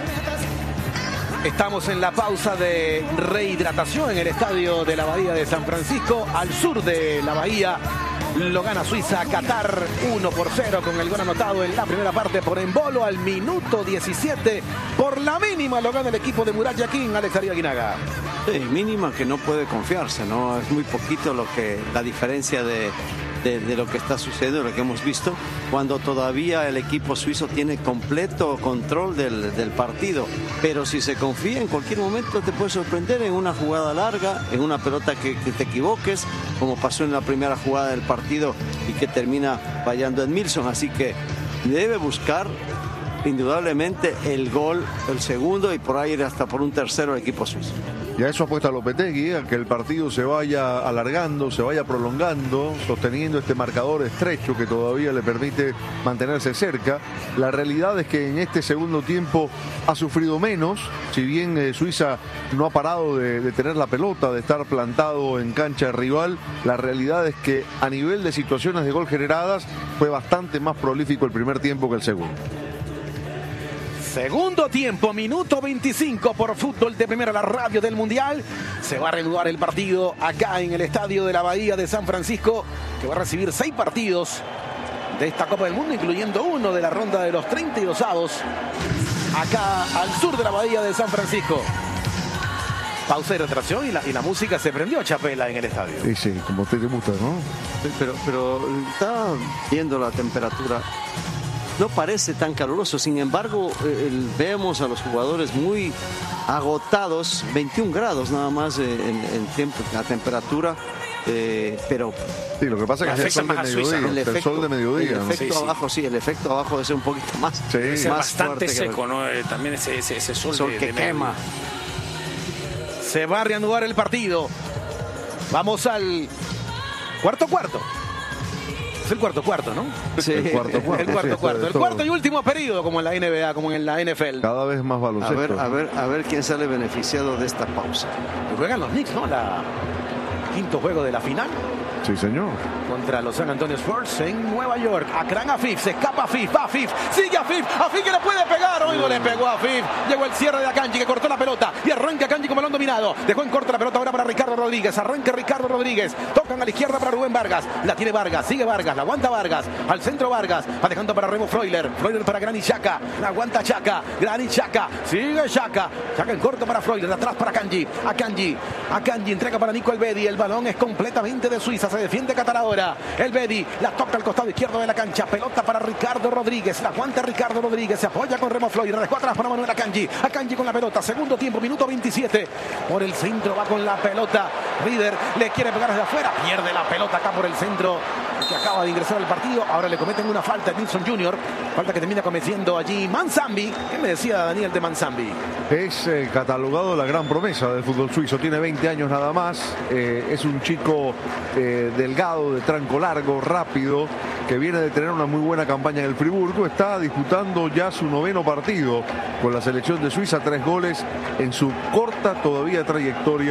Estamos en la pausa de rehidratación en el estadio de la Bahía de San Francisco, al sur de la Bahía. Lo gana Suiza a Qatar uno por cero con el gol anotado en la primera parte por Embolo al minuto diecisiete. Por la mínima lo gana el equipo de Murat Yakin, Alex Arias Guinaga. Sí, mínima que no puede confiarse, ¿no? Es muy poquito lo que la diferencia de, de, de lo que está sucediendo, lo que hemos visto, cuando todavía el equipo suizo tiene completo control del, del partido. Pero si se confía, en cualquier momento te puede sorprender en una jugada larga, en una pelota que, que te equivoques, como pasó en la primera jugada del partido y que termina fallando en Milson. Así que debe buscar indudablemente el gol, el segundo, y por ahí ir hasta por un tercero el equipo suizo. Y a eso apuesta Lopetegui, a que el partido se vaya alargando, se vaya prolongando, sosteniendo este marcador estrecho que todavía le permite mantenerse cerca. La realidad es que en este segundo tiempo ha sufrido menos, si bien eh, Suiza no ha parado de, de tener la pelota, de estar plantado en cancha rival. La realidad es que a nivel de situaciones de gol generadas fue bastante más prolífico el primer tiempo que el segundo. Segundo tiempo, minuto veinticinco por Fútbol de Primera, la radio del Mundial. Se va a reanudar el partido acá en el estadio de la Bahía de San Francisco, que va a recibir seis partidos de esta Copa del Mundo, incluyendo uno de la ronda de los treinta y dos avos, acá al sur de la Bahía de San Francisco. Pausa de retracción y la, y la música se prendió chapela en el estadio. Sí, sí, como a usted te gusta, ¿no? Pero, pero está viendo la temperatura. No parece tan caluroso, sin embargo, eh, el, vemos a los jugadores muy agotados, veintiún grados nada más eh, en, en tiempo, la temperatura, eh, pero... Sí, lo que pasa es que es el sol de mediodía, el, efecto, el sol de mediodía. El ¿no? efecto sí, abajo, sí. sí, el efecto abajo debe ser un poquito más, sí. más es bastante seco, que... ¿no? Eh, también ese, ese, ese sol, sol de, que de quema. Se va a reanudar el partido. Vamos al cuarto cuarto. Es el cuarto cuarto, ¿no? Sí. El cuarto cuarto. El cuarto sí, cuarto. El cuarto y último periodo, como en la N B A, como en la N F L. Cada vez más baloncesto. A ver, a ver, a ver quién sale beneficiado de esta pausa. Juegan los Knicks, ¿no? La quinto juego de la final. Sí, señor. Contra los San Antonio Spurs en Nueva York. Akran Afif, se escapa Afif, va Afif, sigue Afif, Afif que le puede pegar, hoy no le pegó a Afif. Llegó el cierre de Akanji que cortó la pelota y arranca Akanji con balón dominado. Dejó en corto la pelota ahora para Ricardo Rodríguez. Arranca Ricardo Rodríguez. Tocan a la izquierda para Rubén Vargas. La tiene Vargas, sigue Vargas, la aguanta Vargas. Al centro Vargas, va dejando para Remo Freuler. Freuler para Granit Xhaka, la aguanta Xhaka. Granit Xhaka, sigue Xhaka. Xhaka en corto para Freuler, atrás para Akanji. Akanji, Akanji entrega para Nico Elvedi. El balón es completamente de Suiza. Se defiende Qatar ahora. Elvedi la toca al costado izquierdo de la cancha. Pelota para Ricardo Rodríguez. La aguanta Ricardo Rodríguez. Se apoya con Remo Freuler. Dejó atrás para Manuel Akanji. Akanji con la pelota. Segundo tiempo, minuto veintisiete. Por el centro va con la pelota. Rieder le quiere pegar desde afuera. Pierde la pelota acá por el centro, que acaba de ingresar al partido. Ahora le cometen una falta a Nilsson junior Falta que termina cometiendo allí Manzambi. ¿Qué me decía Daniel de Manzambi? Es eh, catalogado la gran promesa del fútbol suizo. Tiene veinte años nada más. Eh, es un chico eh, delgado, de tranco largo, rápido, que viene de tener una muy buena campaña en el Friburgo. Está disputando ya su noveno partido con la selección de Suiza. Tres goles en su corta todavía trayectoria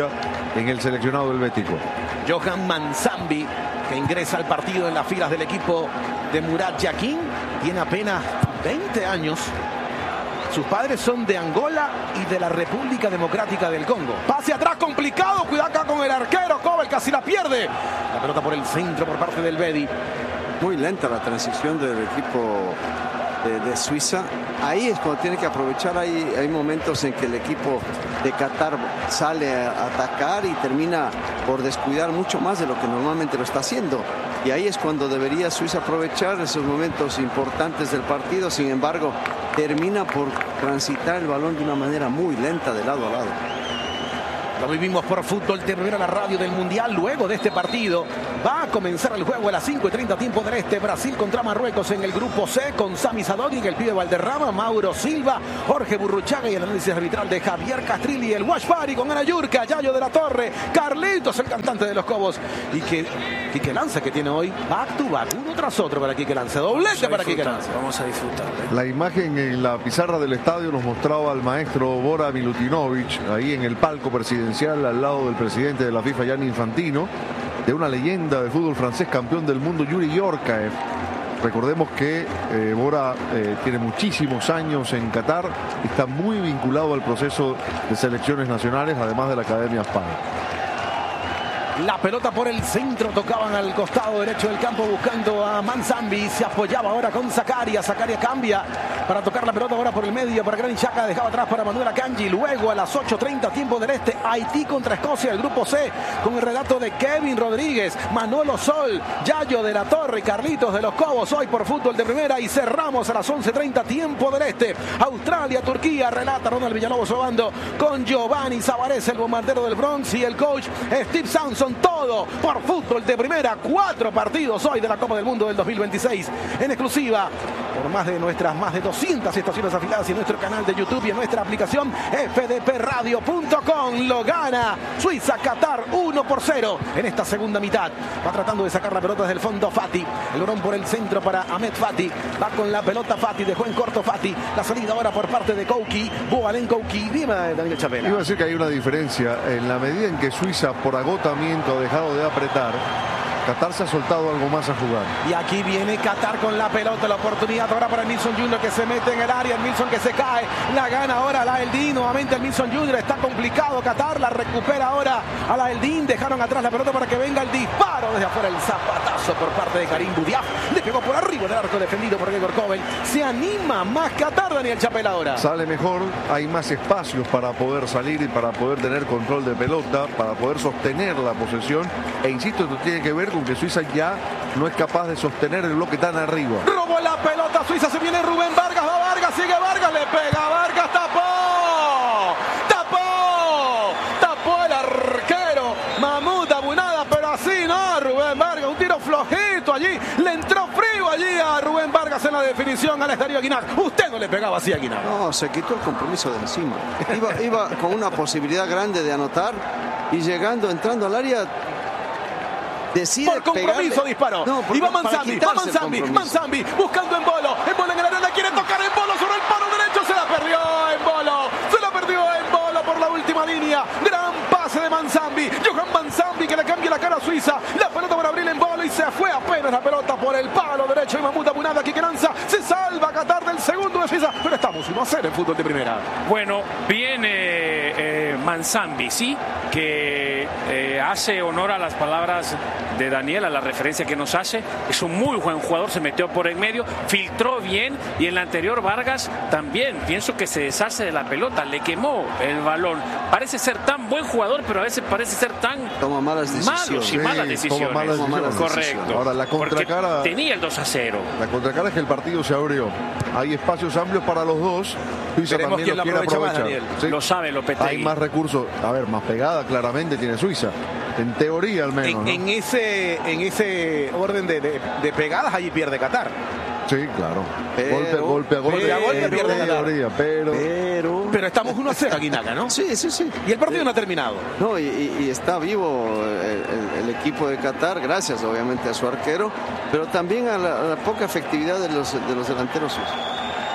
en el seleccionado helvético. Johan Manzambi, que ingresa al partido en las filas del equipo de Murat Yakin, tiene apenas veinte años. Sus padres son de Angola y de la República Democrática del Congo. Pase atrás complicado, cuidado acá con el arquero, Kobel casi la pierde. La pelota por el centro por parte del Bedi. Muy lenta la transición del equipo de, de Suiza. Ahí es cuando tiene que aprovechar. Hay, hay momentos en que el equipo de Qatar sale a atacar y termina por descuidar mucho más de lo que normalmente lo está haciendo. Y ahí es cuando debería Suiza aprovechar esos momentos importantes del partido. Sin embargo, termina por transitar el balón de una manera muy lenta de lado a lado. Lo vivimos por Fútbol de Primera, la radio del Mundial. Luego de este partido va a comenzar el juego a las cinco y treinta tiempo del este. Brasil contra Marruecos en el grupo C con Sami Sadogui, el pibe Valderrama, Mauro Silva, Jorge Burruchaga y el análisis arbitral de Javier Castrilli. El Wash Party con Ana Yurka, Yayo de la Torre, Carlitos, el cantante de los Cobos. Y que Quique Lanza, que tiene hoy back to back, uno tras otro para Quique Lanza. Doblete para Quique Lanza. Vamos a disfrutar. ¿eh? La imagen en la pizarra del estadio nos mostraba al maestro Bora Milutinovic ahí en el palco presidencial al lado del presidente de la FIFA, Gianni Infantino, de una leyenda del fútbol francés, campeón del mundo, Yuri Yorkaev. Recordemos que eh, Bora eh, tiene muchísimos años en Qatar, está muy vinculado al proceso de selecciones nacionales, además de la Academia Spy. La pelota por el centro, tocaban al costado derecho del campo buscando a Manzambi, se apoyaba ahora con Zakaria, Zakaria cambia para tocar la pelota ahora por el medio para Granit Xhaka, dejaba atrás para Manuel Akanji. Luego a las ocho treinta tiempo del este, Haití contra Escocia, el grupo C, con el relato de Kevin Rodríguez, Manolo Sol, Yayo de la Torre y Carlitos de los Cobos, hoy por Fútbol de Primera. Y cerramos a las once treinta tiempo del este, Australia, Turquía, relata Ronald Villalobos Obando con Giovanni Zavarese, el bombardero del Bronx, y el coach Steve Sampson. Todo por Fútbol de Primera. Cuatro partidos hoy de la Copa del Mundo del dos mil veintiséis en exclusiva por más de nuestras más de doscientas estaciones afiliadas y en nuestro canal de YouTube y en nuestra aplicación f d p radio punto com. Lo gana Suiza Qatar uno por cero en esta segunda mitad. Va tratando de sacar la pelota desde el fondo Fati, el balón por el centro para Ahmed Fati, va con la pelota Fati, dejó en corto Fati, la salida ahora por parte de Kouki, Boalen Kouki. Dime, Daniel Chapela. Iba a decir que hay una diferencia en la medida en que Suiza por agotamiento ha dejado de apretar. Qatar se ha soltado algo más a jugar. Y aquí viene Qatar con la pelota, la oportunidad ahora para el Nilsson junior que se mete en el área, el Nilsson que se cae, la gana ahora la Eldin, nuevamente el Nilsson junior, está complicado Qatar, la recupera ahora a la Eldin, dejaron atrás la pelota para que venga el disparo desde afuera, el zapatazo por parte de Karim Boudiaf, le pegó por arriba del arco defendido por Gregor Kobel. Se anima más Qatar, Daniel Chapela ahora. Sale mejor, hay más espacios para poder salir y para poder tener control de pelota, para poder sostener la posesión, e insisto, esto tiene que ver con que Suiza ya no es capaz de sostener el bloque tan arriba. Robó la pelota Suiza, se viene Rubén Vargas, va Vargas, sigue Vargas, le pega Vargas, tapó, tapó, tapó el arquero Mahmoud Abunada, pero así no, Rubén Vargas, un tiro flojito allí, le entró frío allí a Rubén Vargas en la definición al estadio Guinac. Usted no le pegaba así a Guinac. No, se quitó el compromiso de encima. Iba, iba con una posibilidad grande de anotar y llegando, entrando al área, decide por compromiso pegarle. disparó. No, y va Manzambi, va Manzambi, Manzambi buscando en Bolo, en Bolo en el área, la quiere tocar en Bolo sobre el palo derecho, se la perdió en Bolo, se la perdió en Bolo por la última línea. Gran pase de Manzambi, Johan Manzambi que le cambia la cara a Suiza, la pelota para abrir en Bolo y se fue apenas la pelota por el palo derecho y Mahmoud Abunada, Quique Lanza, se salva Qatar del segundo de Suiza, pero estamos uno a cero en Fútbol de Primera. Bueno, viene eh, Manzambi, sí, que eh, hace honor a las palabras de Daniel, a la referencia que nos hace. Es un muy buen jugador, se metió por en medio, filtró bien, y en la anterior Vargas también, pienso que se deshace de la pelota, le quemó el balón. Parece ser tan buen jugador, pero a veces parece ser tan toma malas decisiones, malos y sí, malas decisiones. Toma malas decisiones. Correcto. Ahora la contracara tenía el dos a cero. La contracara es que el partido se abrió. Hay espacios amplios para los dos. Suiza Veremos también quién lo lo quiere aprovecha más, aprovechar. Daniel. Sí. Lo sabe Lopetegui. Hay más recursos. A ver, más pegada claramente tiene Suiza. En teoría al menos. En, ¿no? en ese, en ese orden de, de, de pegadas allí pierde Qatar. Sí, claro. Pero, golpe, golpe a golpe. Golpe a golpe pierde en Qatar. teoría, pero, pero Pero estamos uno a cero aquí, Naga, ¿no? sí, sí, sí. Y el partido no ha terminado. No, y, y, y está vivo el, el, el equipo de Qatar, gracias obviamente a su arquero, pero también a la, a la poca efectividad de los, de los delanteros suizos.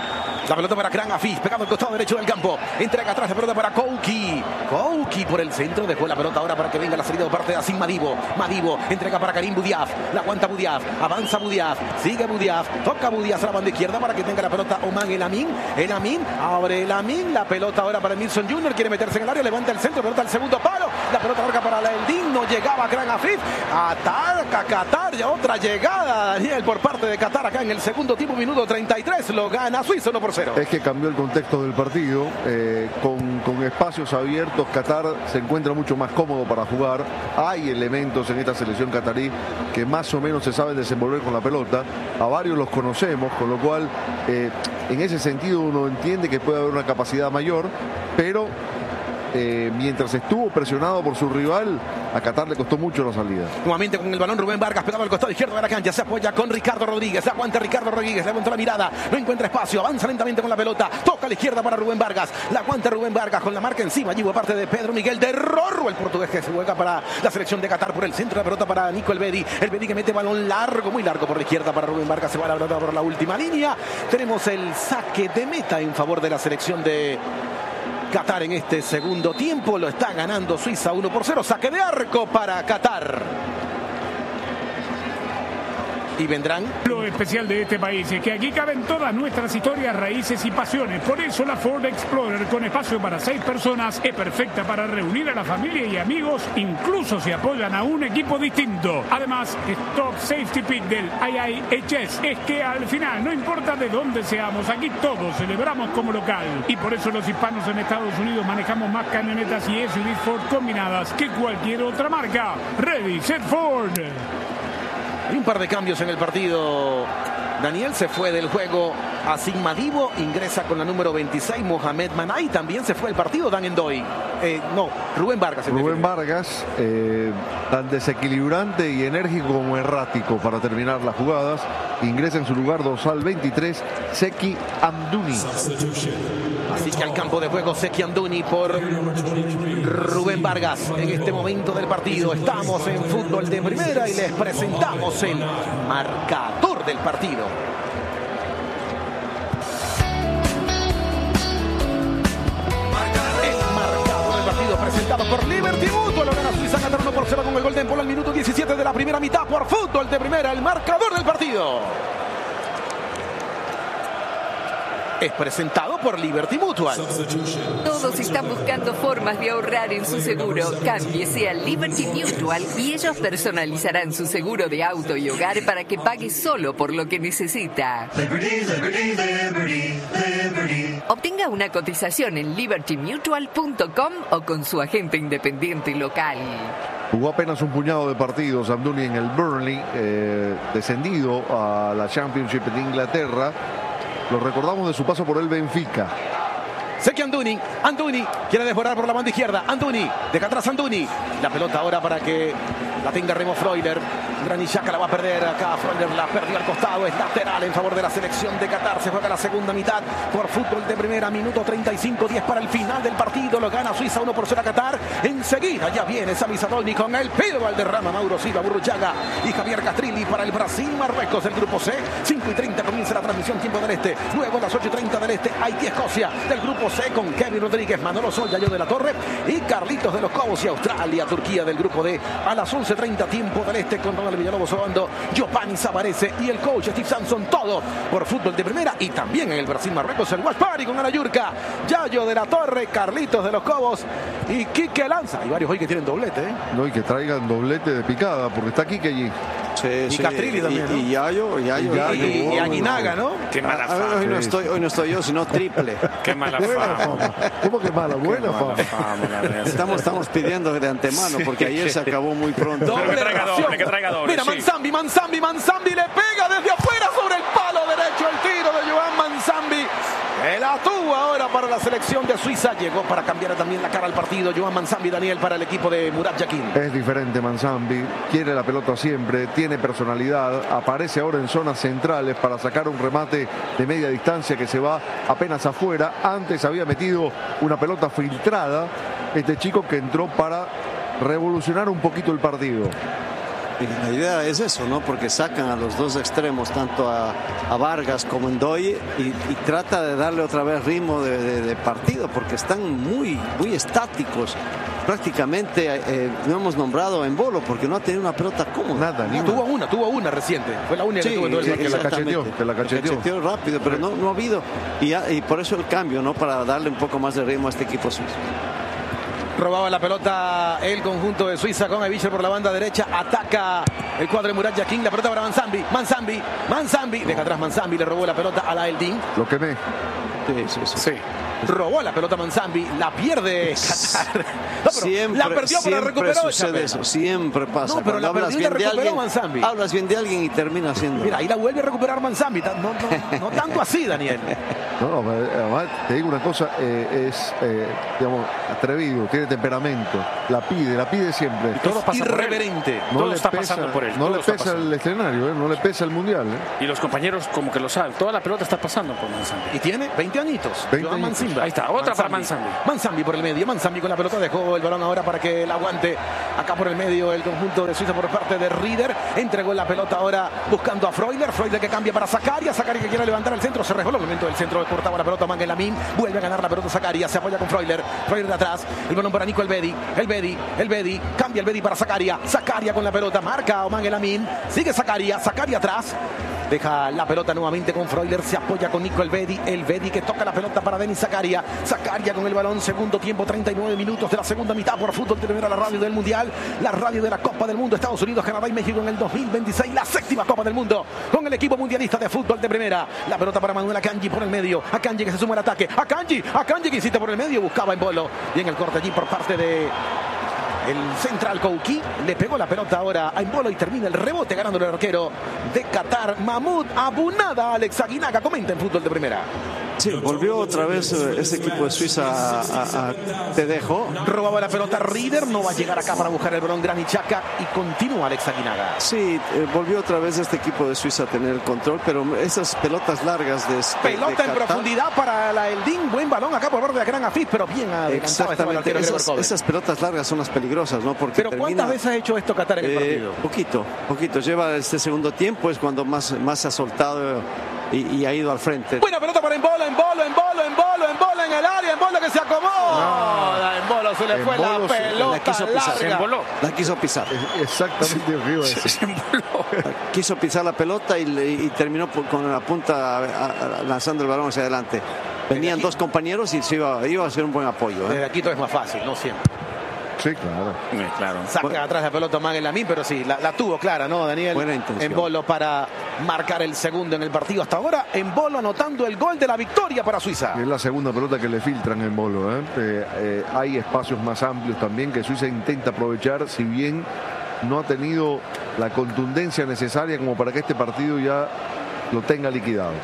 La pelota para Kran Afif, pegado al costado derecho del campo. Entrega atrás la pelota para Kouki. Kouki por el centro, dejó la pelota ahora para que venga la salida de parte de Asim Madibo. Madibo entrega para Karim Boudiaf. La aguanta Boudiaf, avanza Boudiaf, sigue Boudiaf, toca Boudiaf a la banda izquierda para que tenga la pelota Oman El Amin. El Amin, abre El Amin. La pelota ahora para Milson Junior, quiere meterse en el área, levanta el centro, pelota al segundo palo. La pelota larga para el digno, llegaba Kran Afif. Ataca Qatar, ya otra llegada, Daniel, por parte de Qatar acá en el segundo tiempo, minuto treinta y tres, lo gana Suiza uno por cero. Es que cambió el contexto del partido, eh, con, con espacios abiertos, Qatar se encuentra mucho más cómodo para jugar. Hay elementos en esta selección qatarí que más o menos se saben desenvolver con la pelota, a varios los conocemos, con lo cual eh, en ese sentido uno entiende que puede haber una capacidad mayor, pero Eh, mientras estuvo presionado por su rival, a Qatar le costó mucho la salida. Nuevamente con el balón Rubén Vargas, pegado al costado izquierdo de la cancha, se apoya con Ricardo Rodríguez, aguanta Ricardo Rodríguez, levanta la mirada, no encuentra espacio, avanza lentamente con la pelota, toca a la izquierda para Rubén Vargas, la aguanta Rubén Vargas con la marca encima, allí por parte de Pedro Miguel de Rorro, el portugués que se juega para la selección de Qatar por el centro, la pelota para Nico Elvedi, Elvedi que mete balón largo, muy largo por la izquierda para Rubén Vargas, se va la pelota por la última línea. Tenemos el saque de meta en favor de la selección de Qatar en este segundo tiempo, lo está ganando Suiza uno por cero, saque de arco para Qatar. Y vendrán. Lo especial de este país es que aquí caben todas nuestras historias, raíces y pasiones. Por eso la Ford Explorer, con espacio para seis personas, es perfecta para reunir a la familia y amigos, incluso si apoyan a un equipo distinto. Además, Top Safety Pick del I I H S es que al final, no importa de dónde seamos, aquí todos celebramos como local. Y por eso los hispanos en Estados Unidos manejamos más camionetas y S U Vs Ford combinadas que cualquier otra marca. Ready, set, Ford. Hay un par de cambios en el partido. Daniel se fue del juego Asim Madibo, ingresa con la número veintiséis Mohamed Manay, también se fue el partido Dan Endoy. Eh, no, Rubén Vargas. Rubén Vargas, eh, tan desequilibrante y enérgico como errático para terminar las jugadas. Ingresa en su lugar dorsal veintitrés, Seki Amdouni. Así que al campo de juego Seki Amdouni por Rubén Vargas. En este momento del partido estamos en fútbol de primera y les presentamos el marcador del partido. Presentado por Liberty Mutual, lo gana Suiza Qatar uno por cero con el gol de Empolo al minuto diecisiete de la primera mitad por fútbol de primera, el marcador del partido. Es presentado por Liberty Mutual. Todos están buscando formas de ahorrar en su seguro. Cámbiese a Liberty Mutual y ellos personalizarán su seguro de auto y hogar para que pague solo por lo que necesita. Liberty, Liberty, Liberty, Liberty. Obtenga una cotización en liberty mutual punto com o con su agente independiente local. Jugó apenas un puñado de partidos Amdouni en el Burnley, eh, descendido a la Championship de Inglaterra. Lo recordamos de su paso por el Benfica. Seki Amdouni, Amdouni quiere desbordar por la banda izquierda. Amdouni, deja atrás Amdouni. La pelota ahora para que la tenga Remo Freuler. Granit Xhaka la va a perder acá. Freuler la perdió al costado. Es lateral en favor de la selección de Qatar. Se juega la segunda mitad por fútbol de primera. Minuto treinta y cinco, diez para el final del partido. Lo gana Suiza uno por cero a Qatar. Enseguida ya viene Sami Sadolny con el Pido Valderrama, Mauro Silva, Burruchaga y Javier Castrilli para el Brasil-Marruecos del grupo C. cinco y treinta comienza la transmisión, tiempo del este. Luego a las ocho y treinta del este, Haití-Escocia del grupo C con Kevin Rodríguez, Manolo Sol, Yayo de la Torre y Carlitos de los Cobos y Australia-Turquía del grupo D. A las once y treinta tiempo del este con Ronald Villalobos Obando, Giovanni Savarese y el coach Steve Sampson, todo por fútbol de primera. Y también en el Brasil-Marruecos el Watch Party con Ana Yurka, Yayo de la Torre, Carlitos de los Cobos y Quique Lanza. Hay varios hoy que tienen doblete, ¿eh? No, y que traigan doblete de picada, porque está Quique allí. Sí, y sí. Castrilli también, ¿no? Y, y Yayo, y Yayo. Y, Yayo, y, y Aguinaga, ¿no? Qué mala fama. Hoy no estoy, hoy no estoy yo, sino triple. Qué mala fama. ¿Cómo que mala? Buena fama. Estamos, estamos pidiendo de antemano, porque ayer se acabó muy pronto. Doble que traiga doble, que traiga doble. Mira, sí. Manzambi, Manzambi, Manzambi le pega desde afuera sobre el palo derecho el tiro de Joan Manzambi. El atúa ahora para la selección de Suiza. Llegó para cambiar también la cara al partido. Joan Manzambi, Daniel, para el equipo de Murat Yakin. Es diferente Manzambi. Quiere la pelota siempre. Tiene personalidad. Aparece ahora en zonas centrales para sacar un remate de media distancia que se va apenas afuera. Antes había metido una pelota filtrada. Este chico que entró para revolucionar un poquito el partido. Y la idea es eso, ¿no? Porque sacan a los dos extremos, tanto a, a Vargas como Ndoye, y, y trata de darle otra vez ritmo de, de, de partido, porque están muy, muy estáticos. Prácticamente eh, no hemos nombrado a Embolo porque no ha tenido una pelota cómoda. Nada, ni tuvo una, tuvo una reciente. Fue la única sí, que tuvo en todo el sí, partido. que la cacheteó, que la cacheteó. cacheteó rápido, pero no, no ha habido. Y, ya, y por eso el cambio, ¿no? Para darle un poco más de ritmo a este equipo suizo. Robaba la pelota el conjunto de Suiza con Avischer por la banda derecha. Ataca el cuadro de Murat Yakin. La pelota para Manzambi. Manzambi. Manzambi. Deja atrás Manzambi. Le robó la pelota a la Eldin. Lo quemé. Sí, sí, sí. sí. Robó la pelota Manzambi, la pierde Qatar. No, siempre, la perdió, pero la recuperó. Sucede eso, siempre pasa. No, pero la hablas perdió y la bien de recuperó alguien, Manzambi. hablas bien de alguien y termina haciendo. Mira, ahí la vuelve a recuperar Manzambi. No, no, no tanto así, Daniel. No, no, además te digo una cosa, eh, es, eh, digamos, atrevido, tiene temperamento, la pide, la pide siempre. Y todo pasa irreverente. No todo le está pesa, pasando por él. No todo le pesa el escenario, eh, no le pesa el mundial. Eh. Y los compañeros como que lo saben. Toda la pelota está pasando por Manzambi. Y tiene veinte añitos. veinte Joan añitos. Manzimba. Ahí está, otra para Manzambi. Manzambi por el medio. Manzambi con la pelota dejó el balón ahora para que la aguante. Acá por el medio el conjunto de Suiza por parte de Rieder. Entregó la pelota ahora buscando a Freuler. Freuler que cambia para Zakaria. Zakaria que quiere levantar el centro. Se resbaló el momento del centro. Cortaba la pelota Mangel Lamin. Vuelve a ganar la pelota Zakaria. Se apoya con Freuler. Freuler de atrás. El balón para Nico Elvedi. Elvedi. Elvedi. Cambia Elvedi para Zakaria. Zakaria con la pelota. Marca a Mangel Lamin. Sigue Zakaria. Zakaria atrás. Deja la pelota nuevamente con Freuler. Se apoya con Nico Elvedi. Elvedi que toca la pelota para Denis Zakaria. Zakaria con el balón. Segundo tiempo. treinta y nueve minutos de la segunda mitad por Fútbol de Primera, la radio del Mundial. La radio de la Copa del Mundo. Estados Unidos, Canadá y México en el dos mil veintiséis. La séptima Copa del Mundo con el equipo mundialista de Fútbol de Primera. La pelota para Manuel Akanji por el medio. Akanji que se suma al ataque. Akanji. Akanji que insiste por el medio. Buscaba Embolo. Bien el corte allí por parte de... el central Kouki. Le pegó la pelota ahora a Embolo y termina el rebote ganando el arquero de Qatar, Mahmoud Abunada. Alex Aguinaga comenta en Fútbol de Primera. Sí, volvió otra vez este equipo de Suiza a, a, a Te dejo. Robaba la pelota Rieder, no va a llegar acá para buscar el balón Granit Xhaka y continúa Alex Aguinaga. Sí, eh, volvió otra vez este equipo de Suiza a tener el control, pero esas pelotas largas de, de pelota de en profundidad para la Eldin, buen balón acá por parte de Gran Afif, pero bien adelantado estaba el arquero. Esas, esas pelotas largas son las peligrosas, ¿no? Porque pero termina, ¿cuántas veces ha hecho esto Qatar en el eh, partido? Poquito, poquito. Lleva este segundo tiempo, es cuando más, más se ha soltado y, y ha ido al frente. Buena pelota para Embolo, Embolo, Embolo, Embolo, Embolo en el área, Embolo que se acomodó. No, a Embolo se le fue Embolo la pelota la quiso pisar. larga. Emboló. La quiso pisar. Exactamente lo que iba a decir. Se emboló. Quiso pisar la pelota y, y terminó con la punta a, a, lanzando el balón hacia adelante. Venían dos compañeros y se iba, iba a ser un buen apoyo. ¿eh? Desde aquí todo es más fácil, no siempre. Sí, claro. Sí, claro. Saca bueno. atrás la pelota Mangel Lamin, pero sí, la, la tuvo clara, ¿no, Daniel? Buena intención. Embolo para marcar el segundo en el partido hasta ahora. Embolo anotando el gol de la victoria para Suiza. Es la segunda pelota que le filtran en Embolo. ¿eh? Eh, eh, hay espacios más amplios también que Suiza intenta aprovechar, si bien no ha tenido la contundencia necesaria como para que este partido ya lo tenga liquidado.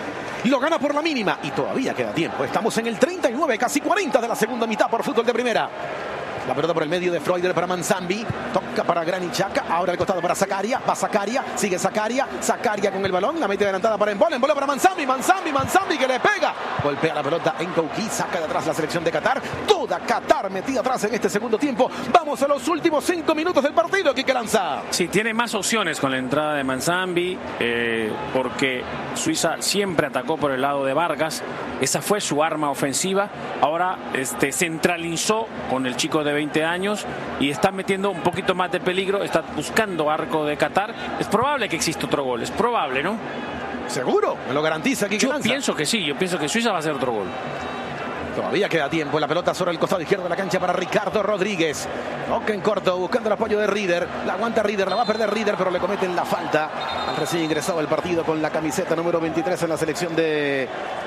Y lo gana por la mínima y todavía queda tiempo. Estamos en el treinta y nueve, casi cuarenta de la segunda mitad por Fútbol de Primera. La pelota por el medio de Freuler para Manzambi. Toca para Granit Xhaka. Ahora el costado para Zakaria. Va Zakaria. Sigue Zakaria. Zakaria con el balón. La mete adelantada para Embolo. Embolo para Manzambi. Manzambi. Manzambi que le pega. Golpea la pelota en Kouki. Saca de atrás la selección de Qatar. Toda Qatar metida atrás en este segundo tiempo. Vamos a los últimos cinco minutos del partido. Quique Lanza. Sí, tiene más opciones con la entrada de Manzambi. Eh, porque Suiza siempre atacó por el lado de Vargas. Esa fue su arma ofensiva. Ahora este, centralizó con el chico de veinte años y está metiendo un poquito más de peligro, está buscando arco de Qatar. Es probable que exista otro gol, es probable, ¿no? ¿Seguro? ¿Me lo garantiza aquí? Yo pienso que sí, yo pienso que Suiza va a hacer otro gol. Todavía queda tiempo. La pelota sobre el costado izquierdo de la cancha para Ricardo Rodríguez. Toca en corto, buscando el apoyo de Rieder. La aguanta Rieder, la va a perder Rieder, pero le cometen la falta al recién ingresado al partido con la camiseta número veintitrés en la selección de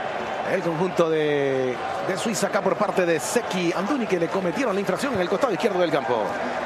el conjunto de, de Suiza, acá por parte de Zeki Anduni, que le cometieron la infracción en el costado izquierdo del campo.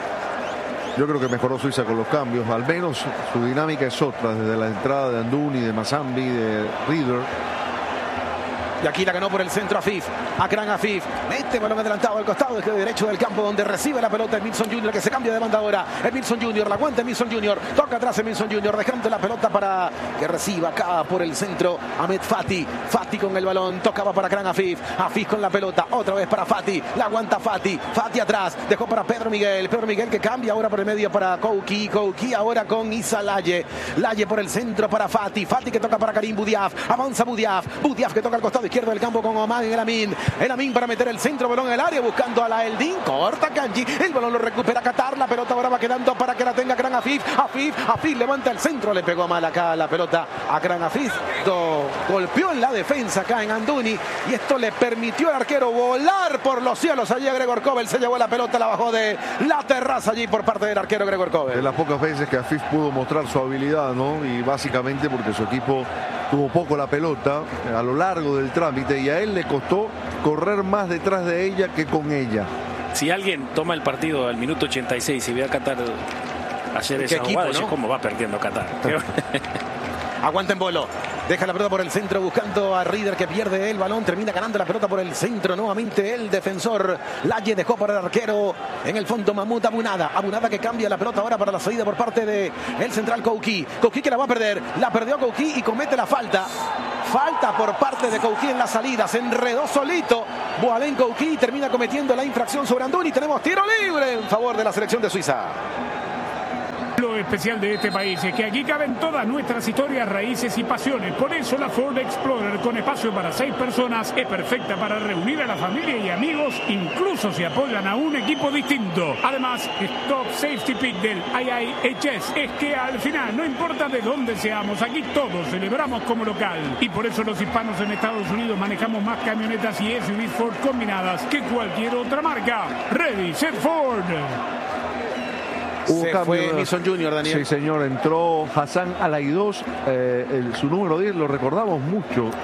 Yo creo que mejoró Suiza con los cambios, al menos su dinámica es otra, desde la entrada de Anduni, de Manzambi, de Rieder. Y aquí la ganó por el centro Afif. Akran Afif. Mete balón adelantado al costado derecho del campo donde recibe la pelota Emilson Junior, que se cambia de banda ahora. Emilson Junior, la aguanta Emilson Junior. Toca atrás Emilson Junior, dejando la pelota para que reciba acá por el centro Ahmed Fati. Fati con el balón. Tocaba para Akran Afif. Afif con la pelota. Otra vez para Fati. La aguanta Fati. Fati atrás. Dejó para Pedro Miguel. Pedro Miguel que cambia ahora por el medio para Kouki. Kouki ahora con Isa Laye. Laye por el centro para Fati. Fati que toca para Karim Boudiaf. Avanza Boudiaf. Boudiaf que toca al costado izquierdo del campo con Oman El Amin. El Amin para meter el centro, balón en el área buscando a la Eldin. Corta Kanji. El balón lo recupera Qatar. La pelota ahora va quedando para que la tenga Akran Afif. Afif. Afif levanta el centro. Le pegó mal acá la pelota. Akran Afif do, golpeó en la defensa acá en Anduni. Y esto le permitió al arquero volar por los cielos. Allí a Gregor Kobel. Se llevó la pelota. La bajó de la terraza allí por parte del arquero Gregor Kobel. De las pocas veces que Afif pudo mostrar su habilidad, ¿no? Y básicamente porque su equipo tuvo poco la pelota a lo largo del trámite y a él le costó correr más detrás de ella que con ella. Si alguien toma el partido al minuto ochenta y seis y ve a Qatar hacer esa equipo, jugada, ¿no? ¿Cómo va perdiendo Qatar? Aguanta en Bolo. Deja la pelota por el centro buscando a Rieder que pierde el balón. Termina ganando la pelota por el centro. Nuevamente el defensor. Laye dejó para el arquero. En el fondo Mahmoud Abunada. Abunada que cambia la pelota ahora para la salida por parte de el central Kouki. Kouki que la va a perder. La perdió Kouki y comete la falta. Falta por parte de Kouki en la salida. Se enredó solito. Boalén Kouki termina cometiendo la infracción sobre Anduni. Tenemos tiro libre en favor de la selección de Suiza. Lo especial de este país es que aquí caben todas nuestras historias, raíces y pasiones. Por eso la Ford Explorer, con espacio para seis personas, es perfecta para reunir a la familia y amigos, incluso si apoyan a un equipo distinto. Además, Top Safety Pick del I I H S es que al final, no importa de dónde seamos, aquí todos celebramos como local. Y por eso los hispanos en Estados Unidos manejamos más camionetas y S U Vs Ford combinadas que cualquier otra marca. Ready, set Ford. Hubo Se cambio, fue Emilson Junior, Daniel. Sí, señor, entró Hassan Alaidos, eh, el, su número diez, lo recordamos mucho.